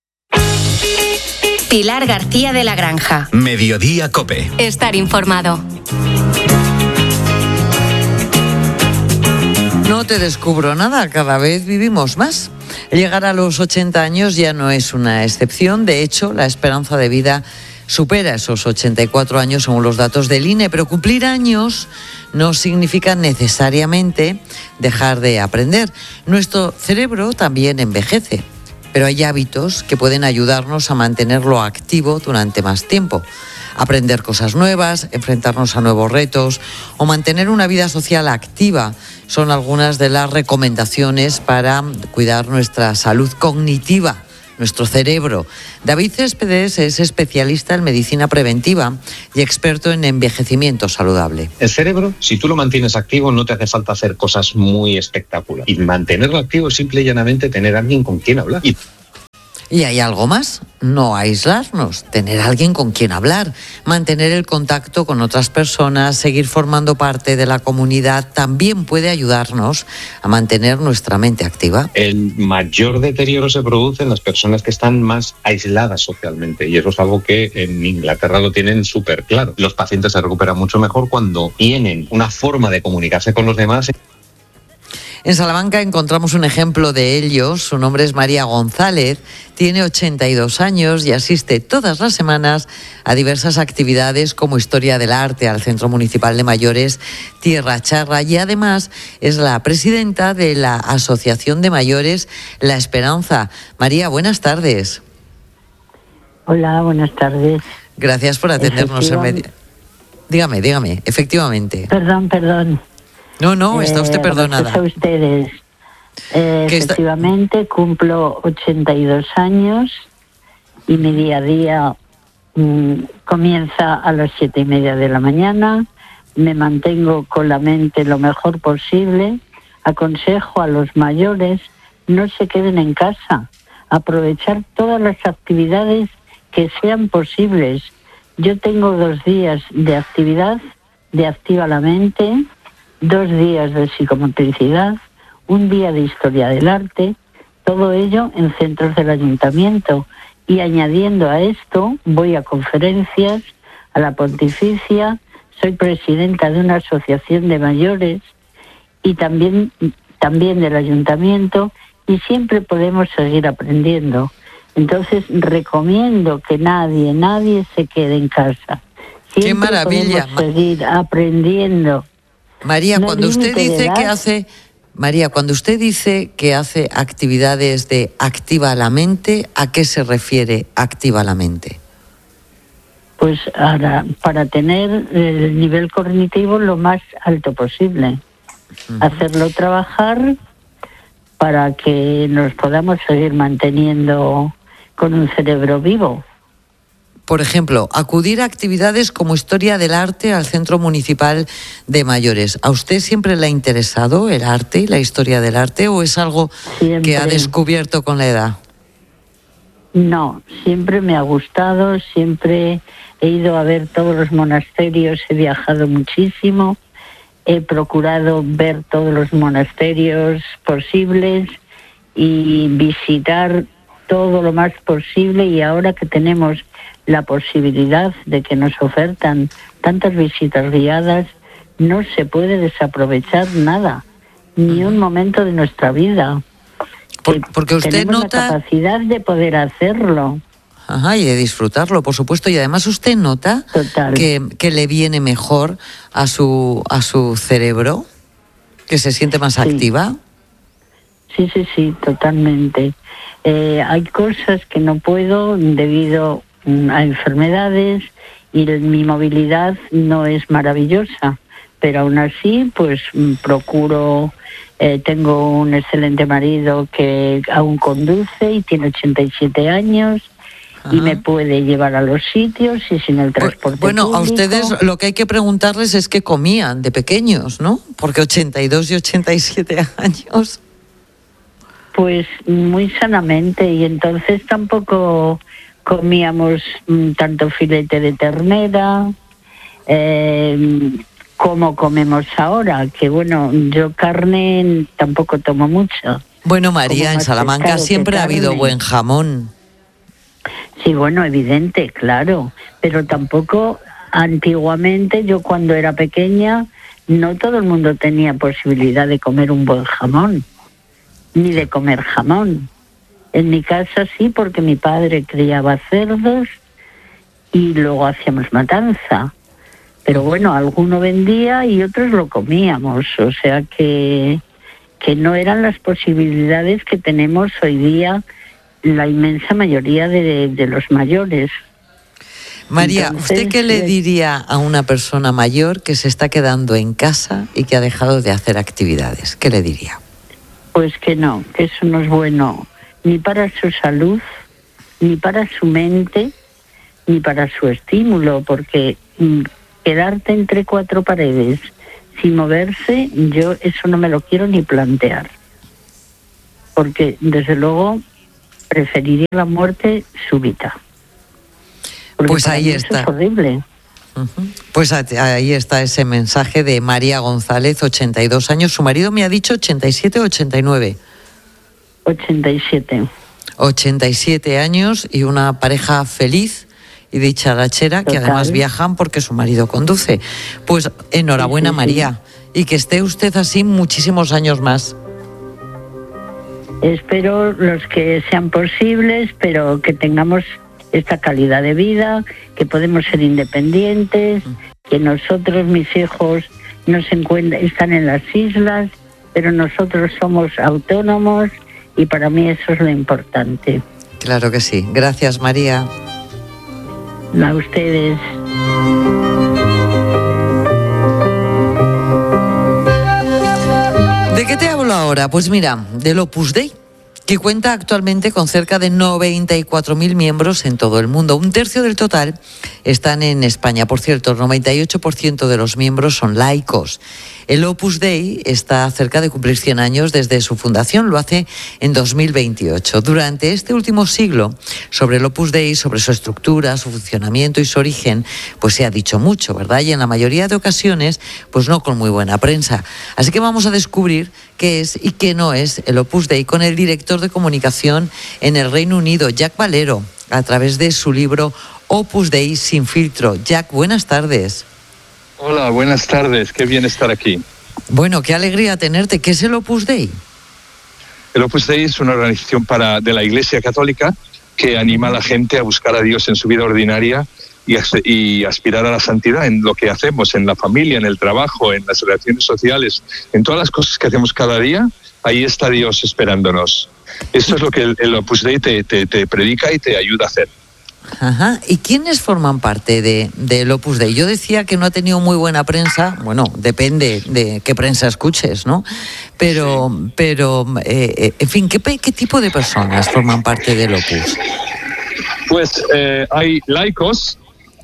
Pilar García de la Granja. Mediodía COPE. Estar informado. No te descubro nada, cada vez vivimos más. Llegar a los 80 años ya no es una excepción, de hecho, la esperanza de vida supera esos 84 años según los datos del INE, pero cumplir años no significa necesariamente dejar de aprender. Nuestro cerebro también envejece, pero hay hábitos que pueden ayudarnos a mantenerlo activo durante más tiempo. Aprender cosas nuevas, enfrentarnos a nuevos retos o mantener una vida social activa son algunas de las recomendaciones para cuidar nuestra salud cognitiva, nuestro cerebro. David Céspedes es especialista en medicina preventiva y experto en envejecimiento saludable. El cerebro, si tú lo mantienes activo, no te hace falta hacer cosas muy espectaculares. Y mantenerlo activo es simple y llanamente tener a alguien con quien hablar. Y hay algo más, no aislarnos, tener alguien con quien hablar, mantener el contacto con otras personas, seguir formando parte de la comunidad, también puede ayudarnos a mantener nuestra mente activa. El mayor deterioro se produce en las personas que están más aisladas socialmente, y eso es algo que en Inglaterra lo tienen súper claro. Los pacientes se recuperan mucho mejor cuando tienen una forma de comunicarse con los demás. En Salamanca encontramos un ejemplo de ello. Su nombre es María González, tiene 82 años y asiste todas las semanas a diversas actividades como Historia del Arte al Centro Municipal de Mayores Tierra Charra, y además es la presidenta de la Asociación de Mayores La Esperanza. María, buenas tardes. Hola, buenas tardes. Gracias por atendernos en medio. Dígame, efectivamente. Perdón. No, está usted perdonada. A ustedes. Efectivamente, cumplo 82 años y mi día a día comienza a las 7:30 de la mañana. Me mantengo con la mente lo mejor posible. Aconsejo a los mayores no se queden en casa. Aprovechar todas las actividades que sean posibles. Yo tengo 2 días de actividad, de Activa la Mente, 2 días de psicomotricidad, 1 día de historia del arte, todo ello en centros del ayuntamiento. Y añadiendo a esto, voy a conferencias, a la Pontificia, soy presidenta de una asociación de mayores y también del ayuntamiento, y siempre podemos seguir aprendiendo. Entonces recomiendo que nadie se quede en casa. Siempre ¡qué maravilla! Podemos seguir aprendiendo. María, cuando usted dice que hace actividades de Activa la Mente, ¿a qué se refiere Activa la Mente? Pues ahora, para tener el nivel cognitivo lo más alto posible. Hacerlo trabajar para que nos podamos seguir manteniendo con un cerebro vivo. Por ejemplo, acudir a actividades como Historia del Arte al Centro Municipal de Mayores. ¿A usted siempre le ha interesado el arte y la historia del arte, o es algo que ha descubierto con la edad? No, siempre me ha gustado, siempre he ido a ver todos los monasterios, he viajado muchísimo, he procurado ver todos los monasterios posibles y visitar todo lo más posible, y ahora que tenemos la posibilidad de que nos ofertan tantas visitas guiadas, no se puede desaprovechar nada, ni un momento de nuestra vida. Porque usted tenemos nota la capacidad de poder hacerlo. Ajá, y de disfrutarlo, por supuesto. Y además usted nota que le viene mejor a su cerebro, que se siente más activa. Sí, totalmente. Hay cosas que no puedo debido a enfermedades, y mi movilidad no es maravillosa, pero aún así pues procuro. Tengo un excelente marido que aún conduce y tiene 87 años. Ajá. Y me puede llevar a los sitios y sin el transporte público. A ustedes lo que hay que preguntarles es qué comían de pequeños, ¿no? Porque 82 y 87 años. Pues muy sanamente, y entonces tampoco comíamos tanto filete de ternera como comemos ahora, que bueno, yo carne tampoco tomo mucho. Bueno, María, en Salamanca siempre ha habido buen jamón. Sí, bueno, evidente, claro, pero tampoco antiguamente, yo cuando era pequeña no todo el mundo tenía posibilidad de comer un buen jamón, ni de comer jamón. En mi casa sí, porque mi padre criaba cerdos y luego hacíamos matanza. Pero bueno, alguno vendía y otros lo comíamos, o sea que no eran las posibilidades que tenemos hoy día la inmensa mayoría de los mayores. María, Entonces, ¿usted qué le diría a una persona mayor que se está quedando en casa y que ha dejado de hacer actividades? ¿Qué le diría? Pues que no, que eso no es bueno ni para su salud, ni para su mente, ni para su estímulo, porque quedarte entre cuatro paredes sin moverse, yo eso no me lo quiero ni plantear. Porque desde luego preferiría la muerte súbita. Porque pues ahí eso está. Es horrible. Pues ahí está ese mensaje de María González, 82 años. Su marido me ha dicho 87 o 89. 87. 87 años y una pareja feliz y dicharachera, que además viajan porque su marido conduce. Pues enhorabuena, sí, María, y que esté usted así muchísimos años más. Espero los que sean posibles, pero que tengamos esta calidad de vida, que podemos ser independientes, que nosotros, mis hijos, están en las islas, pero nosotros somos autónomos y para mí eso es lo importante. Claro que sí. Gracias, María. A ustedes. ¿De qué te hablo ahora? Pues mira, del Opus Dei, que cuenta actualmente con cerca de 94.000 miembros en todo el mundo. Un tercio del total están en España. Por cierto, el 98% de los miembros son laicos. El Opus Dei está cerca de cumplir 100 años desde su fundación, lo hace en 2028. Durante este último siglo, sobre el Opus Dei, sobre su estructura, su funcionamiento y su origen, pues se ha dicho mucho, ¿verdad? Y en la mayoría de ocasiones, pues no con muy buena prensa. Así que vamos a descubrir qué es y qué no es el Opus Dei con el director de comunicación en el Reino Unido, Jack Valero, a través de su libro Opus Dei sin filtro. Jack, buenas tardes. Hola, buenas tardes. Qué bien estar aquí. Bueno, qué alegría tenerte. ¿Qué es el Opus Dei? El Opus Dei es una organización de la Iglesia Católica que anima a la gente a buscar a Dios en su vida ordinaria y aspirar a la santidad en lo que hacemos, en la familia, en el trabajo, en las relaciones sociales, en todas las cosas que hacemos cada día. Ahí está Dios esperándonos. Esto es lo que el Opus Dei te predica y te ayuda a hacer. Ajá. ¿Y quiénes forman parte del Opus Dei? Yo decía que no ha tenido muy buena prensa. Bueno, depende de qué prensa escuches, ¿no? Pero en fin, ¿qué tipo de personas forman parte del Opus? Pues hay laicos,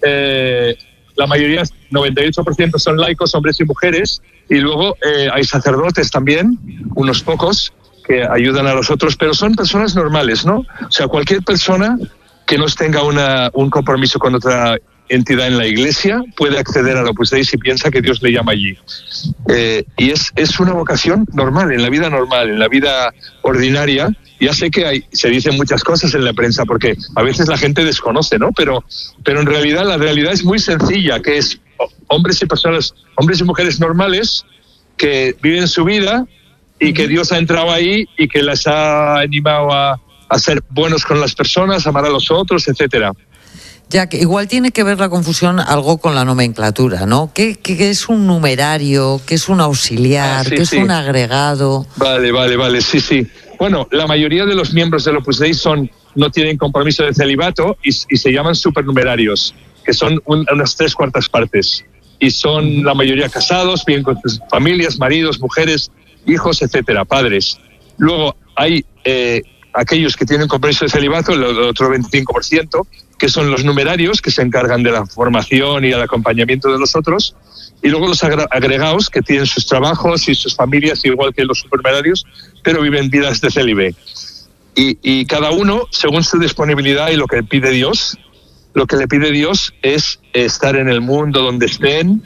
la mayoría, 98% son laicos, hombres y mujeres, y luego hay sacerdotes también, unos pocos, que ayudan a los otros, pero son personas normales, ¿no? O sea, cualquier persona que no tenga un compromiso con otra entidad en la Iglesia puede acceder al Opus Dei si piensa que Dios le llama allí. Y es una vocación normal, en la vida ordinaria. Ya sé que se dicen muchas cosas en la prensa porque a veces la gente desconoce, ¿no? Pero en realidad la realidad es muy sencilla, que es hombres y mujeres normales que viven su vida y que Dios ha entrado ahí y que les ha animado a ser buenos con las personas, amar a los otros, etcétera. Ya que igual tiene que ver la confusión algo con la nomenclatura, ¿no? ¿Qué es un numerario? ¿Qué es un auxiliar? ¿Qué es un agregado? Vale, sí. Bueno, la mayoría de los miembros del Opus Dei no tienen compromiso de celibato y se llaman supernumerarios, que son unas 3/4 partes. Y son la mayoría casados, viven con sus familias, maridos, mujeres, hijos, etcétera, padres. Luego hay aquellos que tienen compromiso de celibato, el otro 25%, que son los numerarios, que se encargan de la formación y el acompañamiento de los otros, y luego los agregados, que tienen sus trabajos y sus familias, igual que los supernumerarios, pero viven vidas de célibe. Y cada uno, según su disponibilidad y lo que pide Dios, lo que le pide Dios es estar en el mundo donde estén,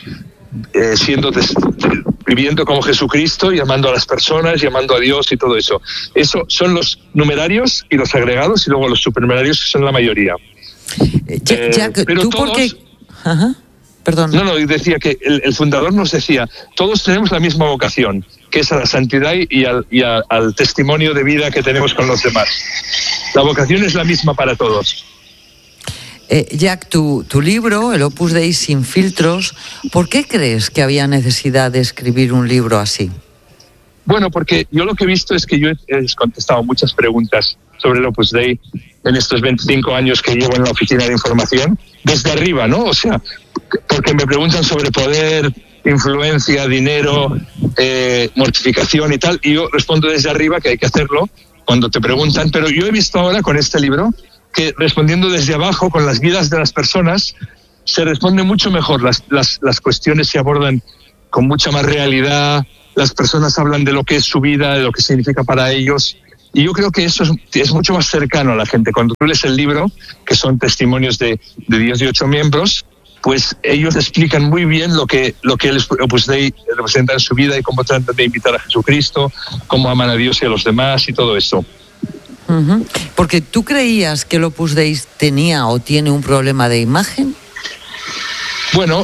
viviendo como Jesucristo y amando a las personas y amando a Dios y todo eso. Eso son los numerarios y los agregados, y luego los supernumerarios, que son la mayoría. Jack, pero ¿tú todos, por qué? Ajá. perdón. No, decía que el fundador nos decía, todos tenemos la misma vocación, que es a la santidad y al testimonio de vida que tenemos con los demás. La vocación es la misma para todos. Jack, tu libro, el Opus Dei sin filtros, ¿por qué crees que había necesidad de escribir un libro así? Bueno, porque yo lo que he visto es que yo he contestado muchas preguntas sobre el Opus Dei en estos 25 años que llevo en la oficina de información, desde arriba, ¿no? O sea, porque me preguntan sobre poder, influencia, dinero, mortificación y tal, y yo respondo desde arriba que hay que hacerlo cuando te preguntan, pero yo he visto ahora con este libro que respondiendo desde abajo, con las vidas de las personas, se responde mucho mejor, las cuestiones se abordan con mucha más realidad, las personas hablan de lo que es su vida, de lo que significa para ellos, y yo creo que eso es mucho más cercano a la gente. Cuando tú lees el libro, que son testimonios de 18 miembros, pues ellos explican muy bien lo que el Opus Dei representa en su vida y cómo tratan de imitar a Jesucristo, cómo aman a Dios y a los demás y todo eso. Uh-huh. Porque tú creías que el Opus Dei tenía o tiene un problema de imagen. Bueno,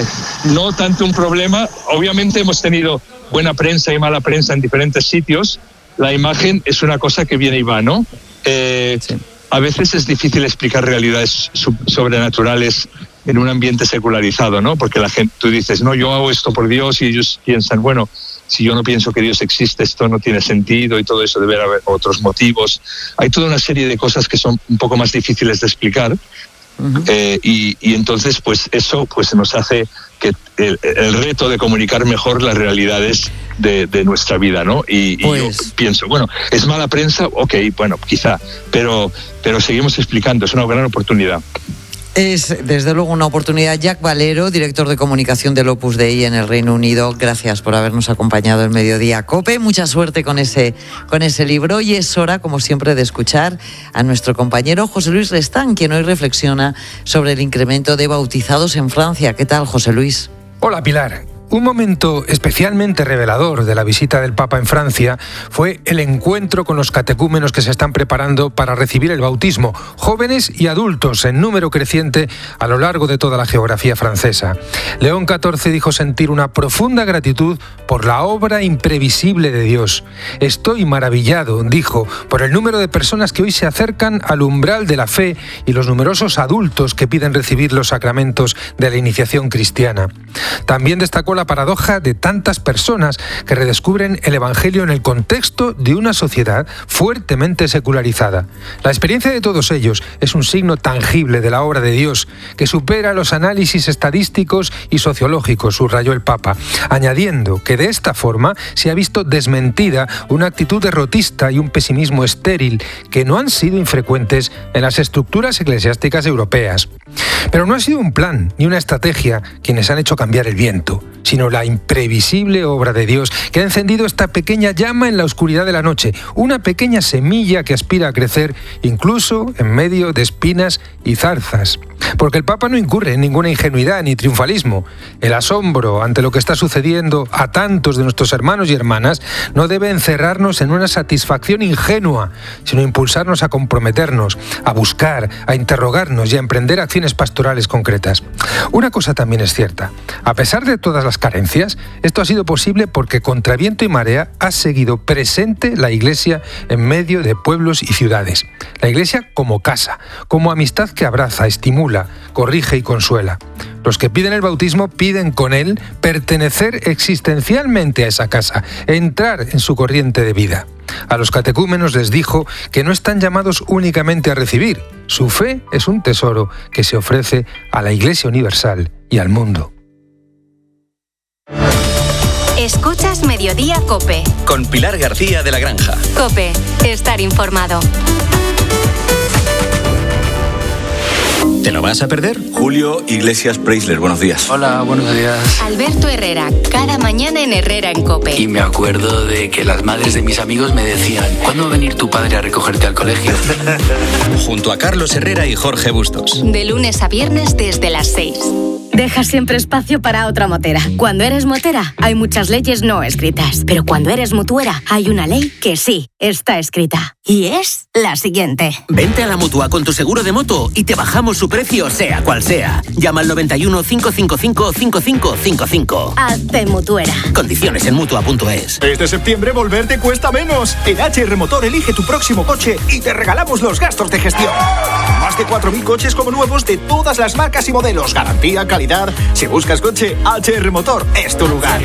no tanto un problema. Obviamente hemos tenido buena prensa y mala prensa en diferentes sitios. La imagen es una cosa que viene y va, ¿no? Sí. A veces es difícil explicar realidades sobrenaturales en un ambiente secularizado, ¿no? Porque la gente, tú dices, no, yo hago esto por Dios, y ellos piensan, bueno, si yo no pienso que Dios existe, esto no tiene sentido y todo eso, debe haber otros motivos. Hay toda una serie de cosas que son un poco más difíciles de explicar. Uh-huh. Y entonces pues eso pues nos hace que el reto de comunicar mejor las realidades de nuestra vida, ¿no? Y yo pienso, bueno, es mala prensa, ok, bueno, quizá, pero seguimos explicando, es una gran oportunidad. Es desde luego una oportunidad. Jack Valero, director de comunicación del Opus Dei en el Reino Unido, gracias por habernos acompañado en Mediodía COPE. Mucha suerte con ese libro, y es hora, como siempre, de escuchar a nuestro compañero José Luis Restán, quien hoy reflexiona sobre el incremento de bautizados en Francia. ¿Qué tal, José Luis? Hola, Pilar. Un momento especialmente revelador de la visita del Papa en Francia fue el encuentro con los catecúmenos que se están preparando para recibir el bautismo, jóvenes y adultos en número creciente a lo largo de toda la geografía francesa. León XIV dijo sentir una profunda gratitud por la obra imprevisible de Dios. Estoy maravillado, dijo, por el número de personas que hoy se acercan al umbral de la fe y los numerosos adultos que piden recibir los sacramentos de la iniciación cristiana. También destacó la paradoja de tantas personas que redescubren el Evangelio en el contexto de una sociedad fuertemente secularizada. La experiencia de todos ellos es un signo tangible de la obra de Dios que supera los análisis estadísticos y sociológicos, subrayó el Papa, añadiendo que de esta forma se ha visto desmentida una actitud derrotista y un pesimismo estéril que no han sido infrecuentes en las estructuras eclesiásticas europeas. Pero no ha sido un plan ni una estrategia quienes han hecho cambiar el viento, sino la imprevisible obra de Dios que ha encendido esta pequeña llama en la oscuridad de la noche, una pequeña semilla que aspira a crecer incluso en medio de espinas y zarzas. Porque el Papa no incurre en ninguna ingenuidad ni triunfalismo. El asombro ante lo que está sucediendo a tantos de nuestros hermanos y hermanas no debe encerrarnos en una satisfacción ingenua, sino impulsarnos a comprometernos, a buscar, a interrogarnos y a emprender acciones pastorales concretas. Una cosa también es cierta: a pesar de todas las carencias, esto ha sido posible porque contra viento y marea ha seguido presente la Iglesia en medio de pueblos y ciudades. La Iglesia como casa, como amistad que abraza, estimula, corrige y consuela. Los que piden el bautismo piden con él pertenecer existencialmente a esa casa, entrar en su corriente de vida. A los catecúmenos les dijo que no están llamados únicamente a recibir. Su fe es un tesoro que se ofrece a la Iglesia universal y al mundo. Escuchas Mediodía COPE. Con Pilar García de la Granja. COPE, estar informado. ¿Te lo vas a perder? Julio Iglesias Preisler, buenos días. Hola, buenos días. Alberto Herrera, cada mañana en Herrera en COPE. Y me acuerdo de que las madres de mis amigos me decían: ¿cuándo va a venir tu padre a recogerte al colegio? Junto a Carlos Herrera y Jorge Bustos. De lunes a viernes desde las 6. Deja siempre espacio para otra motera. Cuando eres motera, hay muchas leyes no escritas. Pero cuando eres mutuera, hay una ley que sí está escrita. Y es la siguiente. Vente a la Mutua con tu seguro de moto y te bajamos su precio sea cual sea. Llama al 91 555 5555. Hazte mutuera. Condiciones en Mutua.es. Este septiembre volver te cuesta menos. En HR Motor elige tu próximo coche y te regalamos los gastos de gestión. Más de 4.000 coches como nuevos de todas las marcas y modelos. Garantía, calidad. Si buscas coche, HR Motor es tu lugar.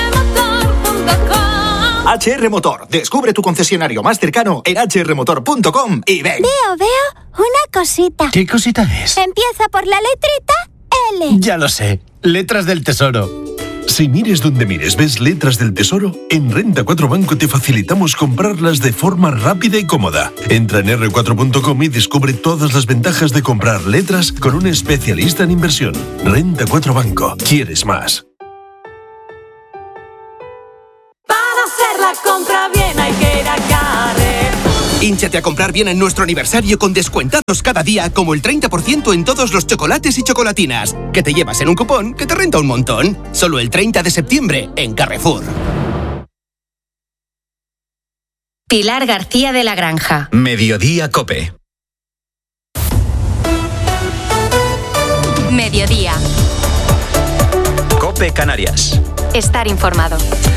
HR Motor. Descubre tu concesionario más cercano en hrmotor.com y ven. Veo una cosita. ¿Qué cosita es? Empieza por la letrita L. Ya lo sé. Letras del Tesoro. Si mires donde mires ves letras del Tesoro, en Renta 4 Banco te facilitamos comprarlas de forma rápida y cómoda. Entra en r4.com y descubre todas las ventajas de comprar letras con un especialista en inversión. Renta 4 Banco. ¿Quieres más? Para hacer la compra bien hay que ir a Carrefour. Hínchate a comprar bien en nuestro aniversario con descuentados cada día, como el 30% en todos los chocolates y chocolatinas, que te llevas en un cupón que te renta un montón. Solo el 30 de septiembre en Carrefour. Pilar García de la Granja. Mediodía COPE. Mediodía. COPE Canarias. Estar informado.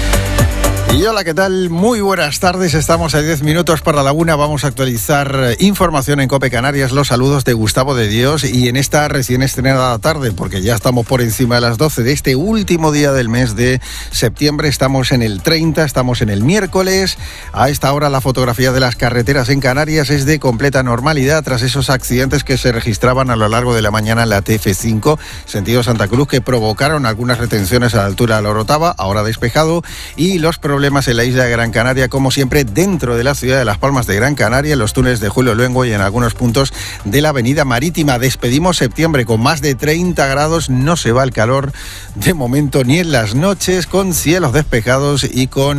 Y hola, ¿qué tal? Muy buenas tardes, estamos a 10 minutos para la 1, vamos a actualizar información en COPE Canarias, los saludos de Gustavo de Dios y en esta recién estrenada tarde, porque ya estamos por encima de las 12 de este último día del mes de septiembre, estamos en el 30, estamos en el miércoles, a esta hora la fotografía de las carreteras en Canarias es de completa normalidad tras esos accidentes que se registraban a lo largo de la mañana en la TF5, sentido Santa Cruz, que provocaron algunas retenciones a la altura de la Orotava, ahora despejado, y los problemas en la isla de Gran Canaria, como siempre, dentro de la ciudad de Las Palmas de Gran Canaria, en los túneles de Julio Luengo y en algunos puntos de la avenida Marítima. Despedimos septiembre con más de 30 grados, no se va el calor de momento ni en las noches, con cielos despejados y con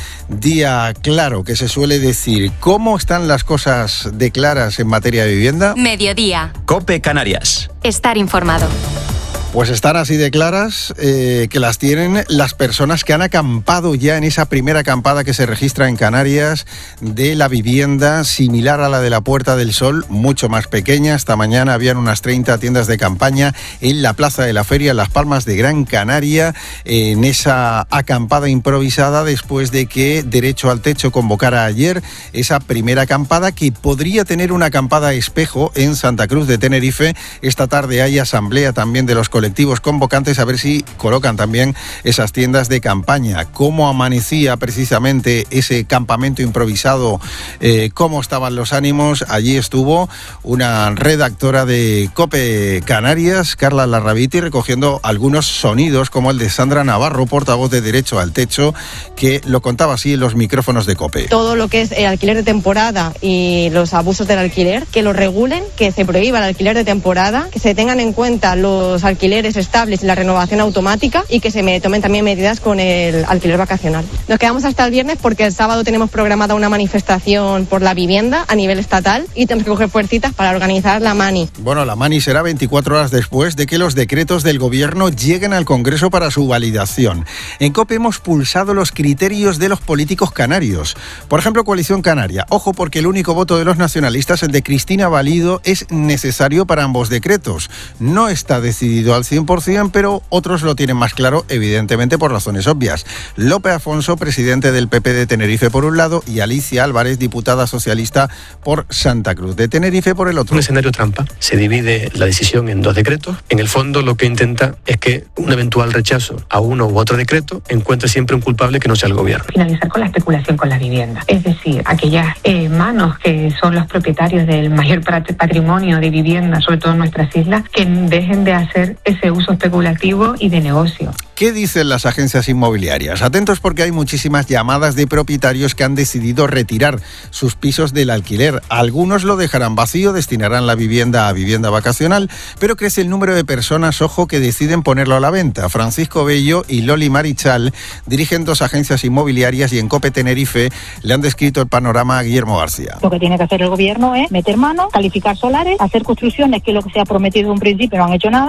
día claro, que se suele decir. ¿Cómo están las cosas de claras en materia de vivienda? Mediodía. COPE Canarias. Estar informado. Pues están así de claras que las tienen las personas que han acampado ya en esa primera acampada que se registra en Canarias de la vivienda similar a la de la Puerta del Sol, mucho más pequeña. Esta mañana habían unas 30 tiendas de campaña en la Plaza de la Feria, en Las Palmas de Gran Canaria, en esa acampada improvisada después de que Derecho al Techo convocara ayer esa primera acampada que podría tener una acampada espejo en Santa Cruz de Tenerife. Esta tarde hay asamblea también de los colectivos convocantes a ver si colocan también esas tiendas de campaña. ¿Cómo amanecía precisamente ese campamento improvisado? ¿Cómo estaban los ánimos? Allí estuvo una redactora de COPE Canarias, Carla Larrabiti, recogiendo algunos sonidos como el de Sandra Navarro, portavoz de Derecho al Techo, que lo contaba así en los micrófonos de COPE. Todo lo que es el alquiler de temporada y los abusos del alquiler, que lo regulen, que se prohíba el alquiler de temporada, que se tengan en cuenta los alquileres estables y la renovación automática y que se tomen también medidas con el alquiler vacacional. Nos quedamos hasta el viernes porque el sábado tenemos programada una manifestación por la vivienda a nivel estatal y tenemos que coger fuercitas para organizar la mani. Bueno, la mani será 24 horas después de que los decretos del gobierno lleguen al Congreso para su validación. En COPE hemos pulsado los criterios de los políticos canarios. Por ejemplo, Coalición Canaria. Ojo, porque el único voto de los nacionalistas, el de Cristina Valido, es necesario para ambos decretos. No está decidido al 100%, pero otros lo tienen más claro, evidentemente por razones obvias. López Afonso, presidente del PP de Tenerife por un lado, y Alicia Álvarez, diputada socialista por Santa Cruz de Tenerife por el otro. Un escenario trampa. Se divide la decisión en dos decretos. En el fondo lo que intenta es que un eventual rechazo a uno u otro decreto encuentre siempre un culpable que no sea el gobierno. Finalizar con la especulación con la vivienda. Es decir, aquellas manos que son los propietarios del mayor patrimonio de vivienda, sobre todo en nuestras islas, que dejen de hacer ese uso especulativo y de negocio. ¿Qué dicen las agencias inmobiliarias? Atentos porque hay muchísimas llamadas de propietarios que han decidido retirar sus pisos del alquiler. Algunos lo dejarán vacío, destinarán la vivienda a vivienda vacacional, pero crece el número de personas, ojo, que deciden ponerlo a la venta. Francisco Bello y Loli Marichal dirigen dos agencias inmobiliarias y en COPE Tenerife le han descrito el panorama a Guillermo García. Lo que tiene que hacer el gobierno es meter mano, calificar solares, hacer construcciones, que es lo que se ha prometido en un principio, no han hecho nada. Que en un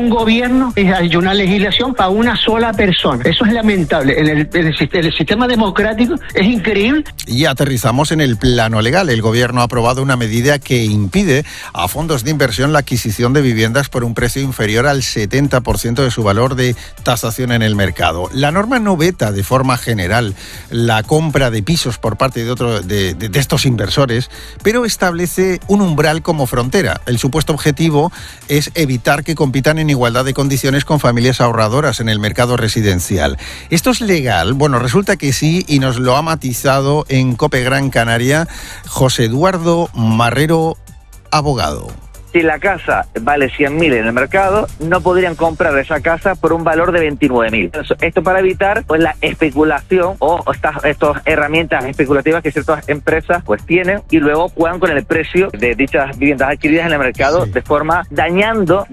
un gobierno, hay una legislación para una sola persona. Eso es lamentable. El sistema democrático es increíble. Y aterrizamos en el plano legal. El gobierno ha aprobado una medida que impide a fondos de inversión la adquisición de viviendas por un precio inferior al 70% de su valor de tasación en el mercado. La norma no veta de forma general la compra de pisos por parte de estos inversores, pero establece un umbral como frontera. El supuesto objetivo es evitar que compitan en igualdad de condiciones con familias ahorradoras en el mercado residencial. ¿Esto es legal? Bueno, resulta que sí, y nos lo ha matizado en COPE Gran Canaria José Eduardo Marrero, abogado. Si la casa vale 100.000 en el mercado, no podrían comprar esa casa por un valor de 29.000. Esto para evitar pues la especulación o estas herramientas especulativas que ciertas empresas pues tienen y luego juegan con el precio de dichas viviendas adquiridas en el mercado, de forma dañando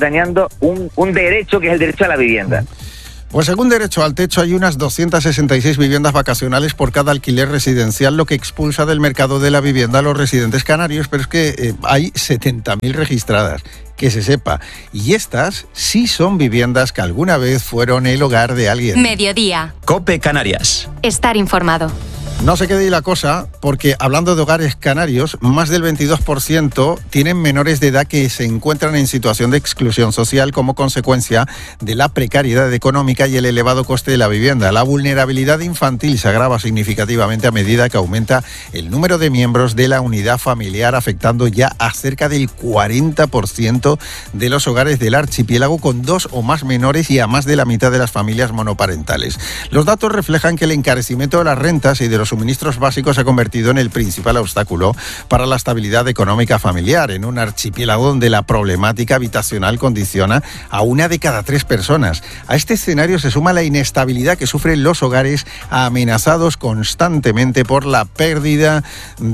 un derecho que es el derecho a la vivienda. Pues según Derecho al Techo hay unas 266 viviendas vacacionales por cada alquiler residencial, lo que expulsa del mercado de la vivienda a los residentes canarios, pero es que hay 70.000 registradas, que se sepa. Y estas sí son viviendas que alguna vez fueron el hogar de alguien. Mediodía. COPE Canarias. Estar informado. No se quede ahí la cosa, porque hablando de hogares canarios, más del 22% tienen menores de edad que se encuentran en situación de exclusión social como consecuencia de la precariedad económica y el elevado coste de la vivienda. La vulnerabilidad infantil se agrava significativamente a medida que aumenta el número de miembros de la unidad familiar, afectando ya a cerca del 40% de los hogares del archipiélago con 2 o más menores y a más de la mitad de las familias monoparentales. Los datos reflejan que el encarecimiento de las rentas y de los suministros básicos se ha convertido en el principal obstáculo para la estabilidad económica familiar, en un archipiélago donde la problemática habitacional condiciona a 1 de cada 3 personas. A este escenario se suma la inestabilidad que sufren los hogares amenazados constantemente por la pérdida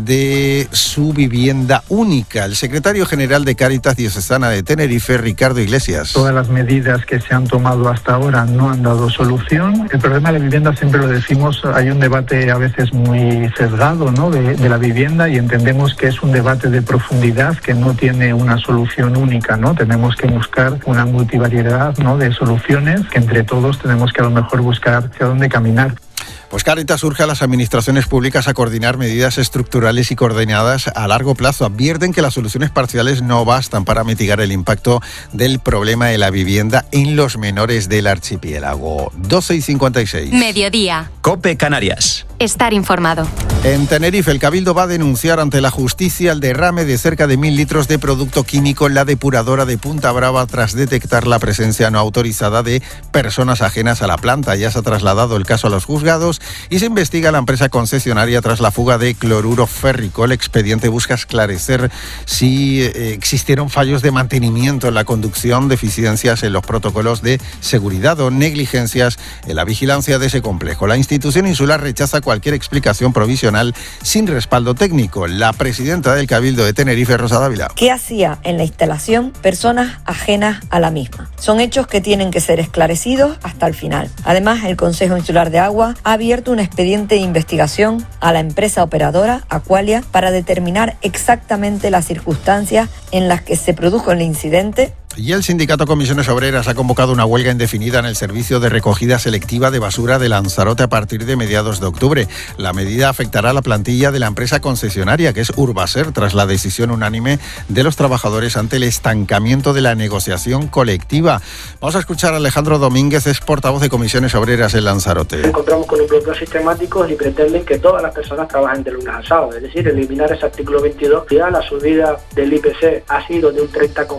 de su vivienda única. El secretario general de Cáritas Diocesana de Tenerife, Ricardo Iglesias. Todas las medidas que se han tomado hasta ahora no han dado solución. El problema de la vivienda, siempre lo decimos, hay un debate a veces muy sesgado, ¿no?, de la vivienda, y entendemos que es un debate de profundidad que no tiene una solución única, ¿no? Tenemos que buscar una multivariedad, ¿no?, de soluciones que entre todos tenemos que a lo mejor buscar hacia dónde caminar. Pues Cáritas urge a las administraciones públicas a coordinar medidas estructurales y coordinadas a largo plazo. Advierten que las soluciones parciales no bastan para mitigar el impacto del problema de la vivienda en los menores del archipiélago. 12:56. Mediodía. COPE Canarias. Estar informado. En Tenerife, el Cabildo va a denunciar ante la justicia el derrame de cerca de 1.000 litros de producto químico en la depuradora de Punta Brava tras detectar la presencia no autorizada de personas ajenas a la planta. Ya se ha trasladado el caso a los juzgados y se investiga a la empresa concesionaria tras la fuga de cloruro férrico. El expediente busca esclarecer si existieron fallos de mantenimiento en la conducción, deficiencias en los protocolos de seguridad o negligencias en la vigilancia de ese complejo. La institución insular rechaza cualquier explicación provisional sin respaldo técnico. La presidenta del Cabildo de Tenerife, Rosa Dávila. ¿Qué hacía en la instalación personas ajenas a la misma? Son hechos que tienen que ser esclarecidos hasta el final. Además, el Consejo Insular de Agua ha abierto un expediente de investigación a la empresa operadora, Aqualia, para determinar exactamente las circunstancias en las que se produjo el incidente. Y el sindicato Comisiones Obreras ha convocado una huelga indefinida en el servicio de recogida selectiva de basura de Lanzarote a partir de mediados de octubre. La medida afectará a la plantilla de la empresa concesionaria, que es Urbaser, tras la decisión unánime de los trabajadores ante el estancamiento de la negociación colectiva. Vamos a escuchar a Alejandro Domínguez, es portavoz de Comisiones Obreras en Lanzarote. Nos encontramos con un bloqueo sistemático y pretenden que todas las personas trabajen de lunes a sábado, es decir, eliminar ese artículo 22. Ya la subida del IPC ha sido de un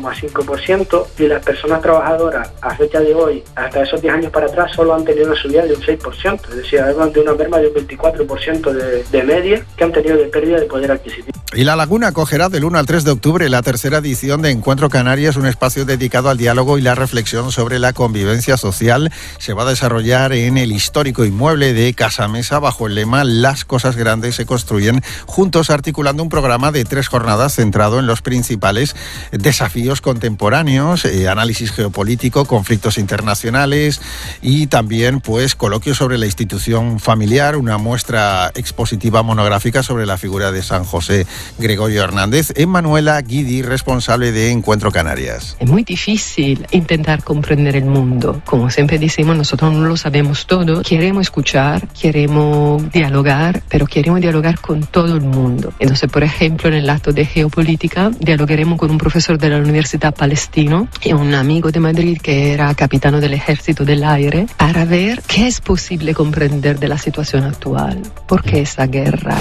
30,5%. Y las personas trabajadoras a fecha de hoy, hasta esos 10 años para atrás, solo han tenido una subida de un 6%, es decir, además de una merma de un 24% de media que han tenido de pérdida de poder adquisitivo. Y La Laguna acogerá del 1 al 3 de octubre la tercera edición de Encuentro Canarias, un espacio dedicado al diálogo y la reflexión sobre la convivencia social. Se va a desarrollar en el histórico inmueble de Casamesa bajo el lema Las cosas grandes se construyen juntos, articulando un programa de 3 jornadas centrado en los principales desafíos contemporáneos. contemporáneos, análisis geopolítico, conflictos internacionales y también pues coloquios sobre la institución familiar, una muestra expositiva monográfica sobre la figura de San José Gregorio Hernández. Manuela Guidi, responsable de Encuentro Canarias. Es muy difícil intentar comprender el mundo. Como siempre decimos, nosotros no lo sabemos todo. Queremos escuchar, queremos dialogar, pero queremos dialogar con todo el mundo. Entonces, por ejemplo, en el acto de geopolítica, dialogaremos con un profesor de la Universidad Palestino y un amigo de Madrid que era capitán del Ejército del Aire, para ver qué es posible comprender de la situación actual. ¿Por qué esa guerra?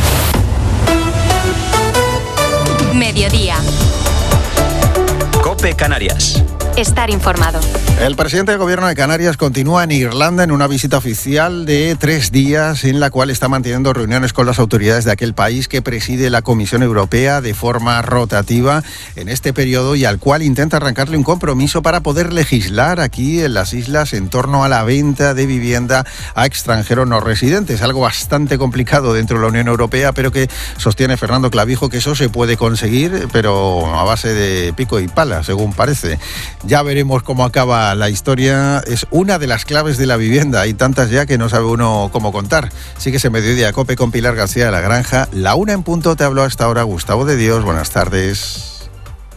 Mediodía. COPE Canarias. Estar informado. El presidente del Gobierno de Canarias continúa en Irlanda en una visita oficial de 3 días en la cual está manteniendo reuniones con las autoridades de aquel país que preside la Comisión Europea de forma rotativa en este periodo y al cual intenta arrancarle un compromiso para poder legislar aquí en las islas en torno a la venta de vivienda a extranjeros no residentes. Algo bastante complicado dentro de la Unión Europea, pero que sostiene Fernando Clavijo que eso se puede conseguir, pero a base de pico y pala, según parece. Ya veremos cómo acaba la historia. Es una de las claves de la vivienda. Hay tantas ya que no sabe uno cómo contar. Síguese en Mediodía Cope con Pilar García de la Granja. La 1 en punto. Te habló hasta ahora Gustavo de Dios. Buenas tardes.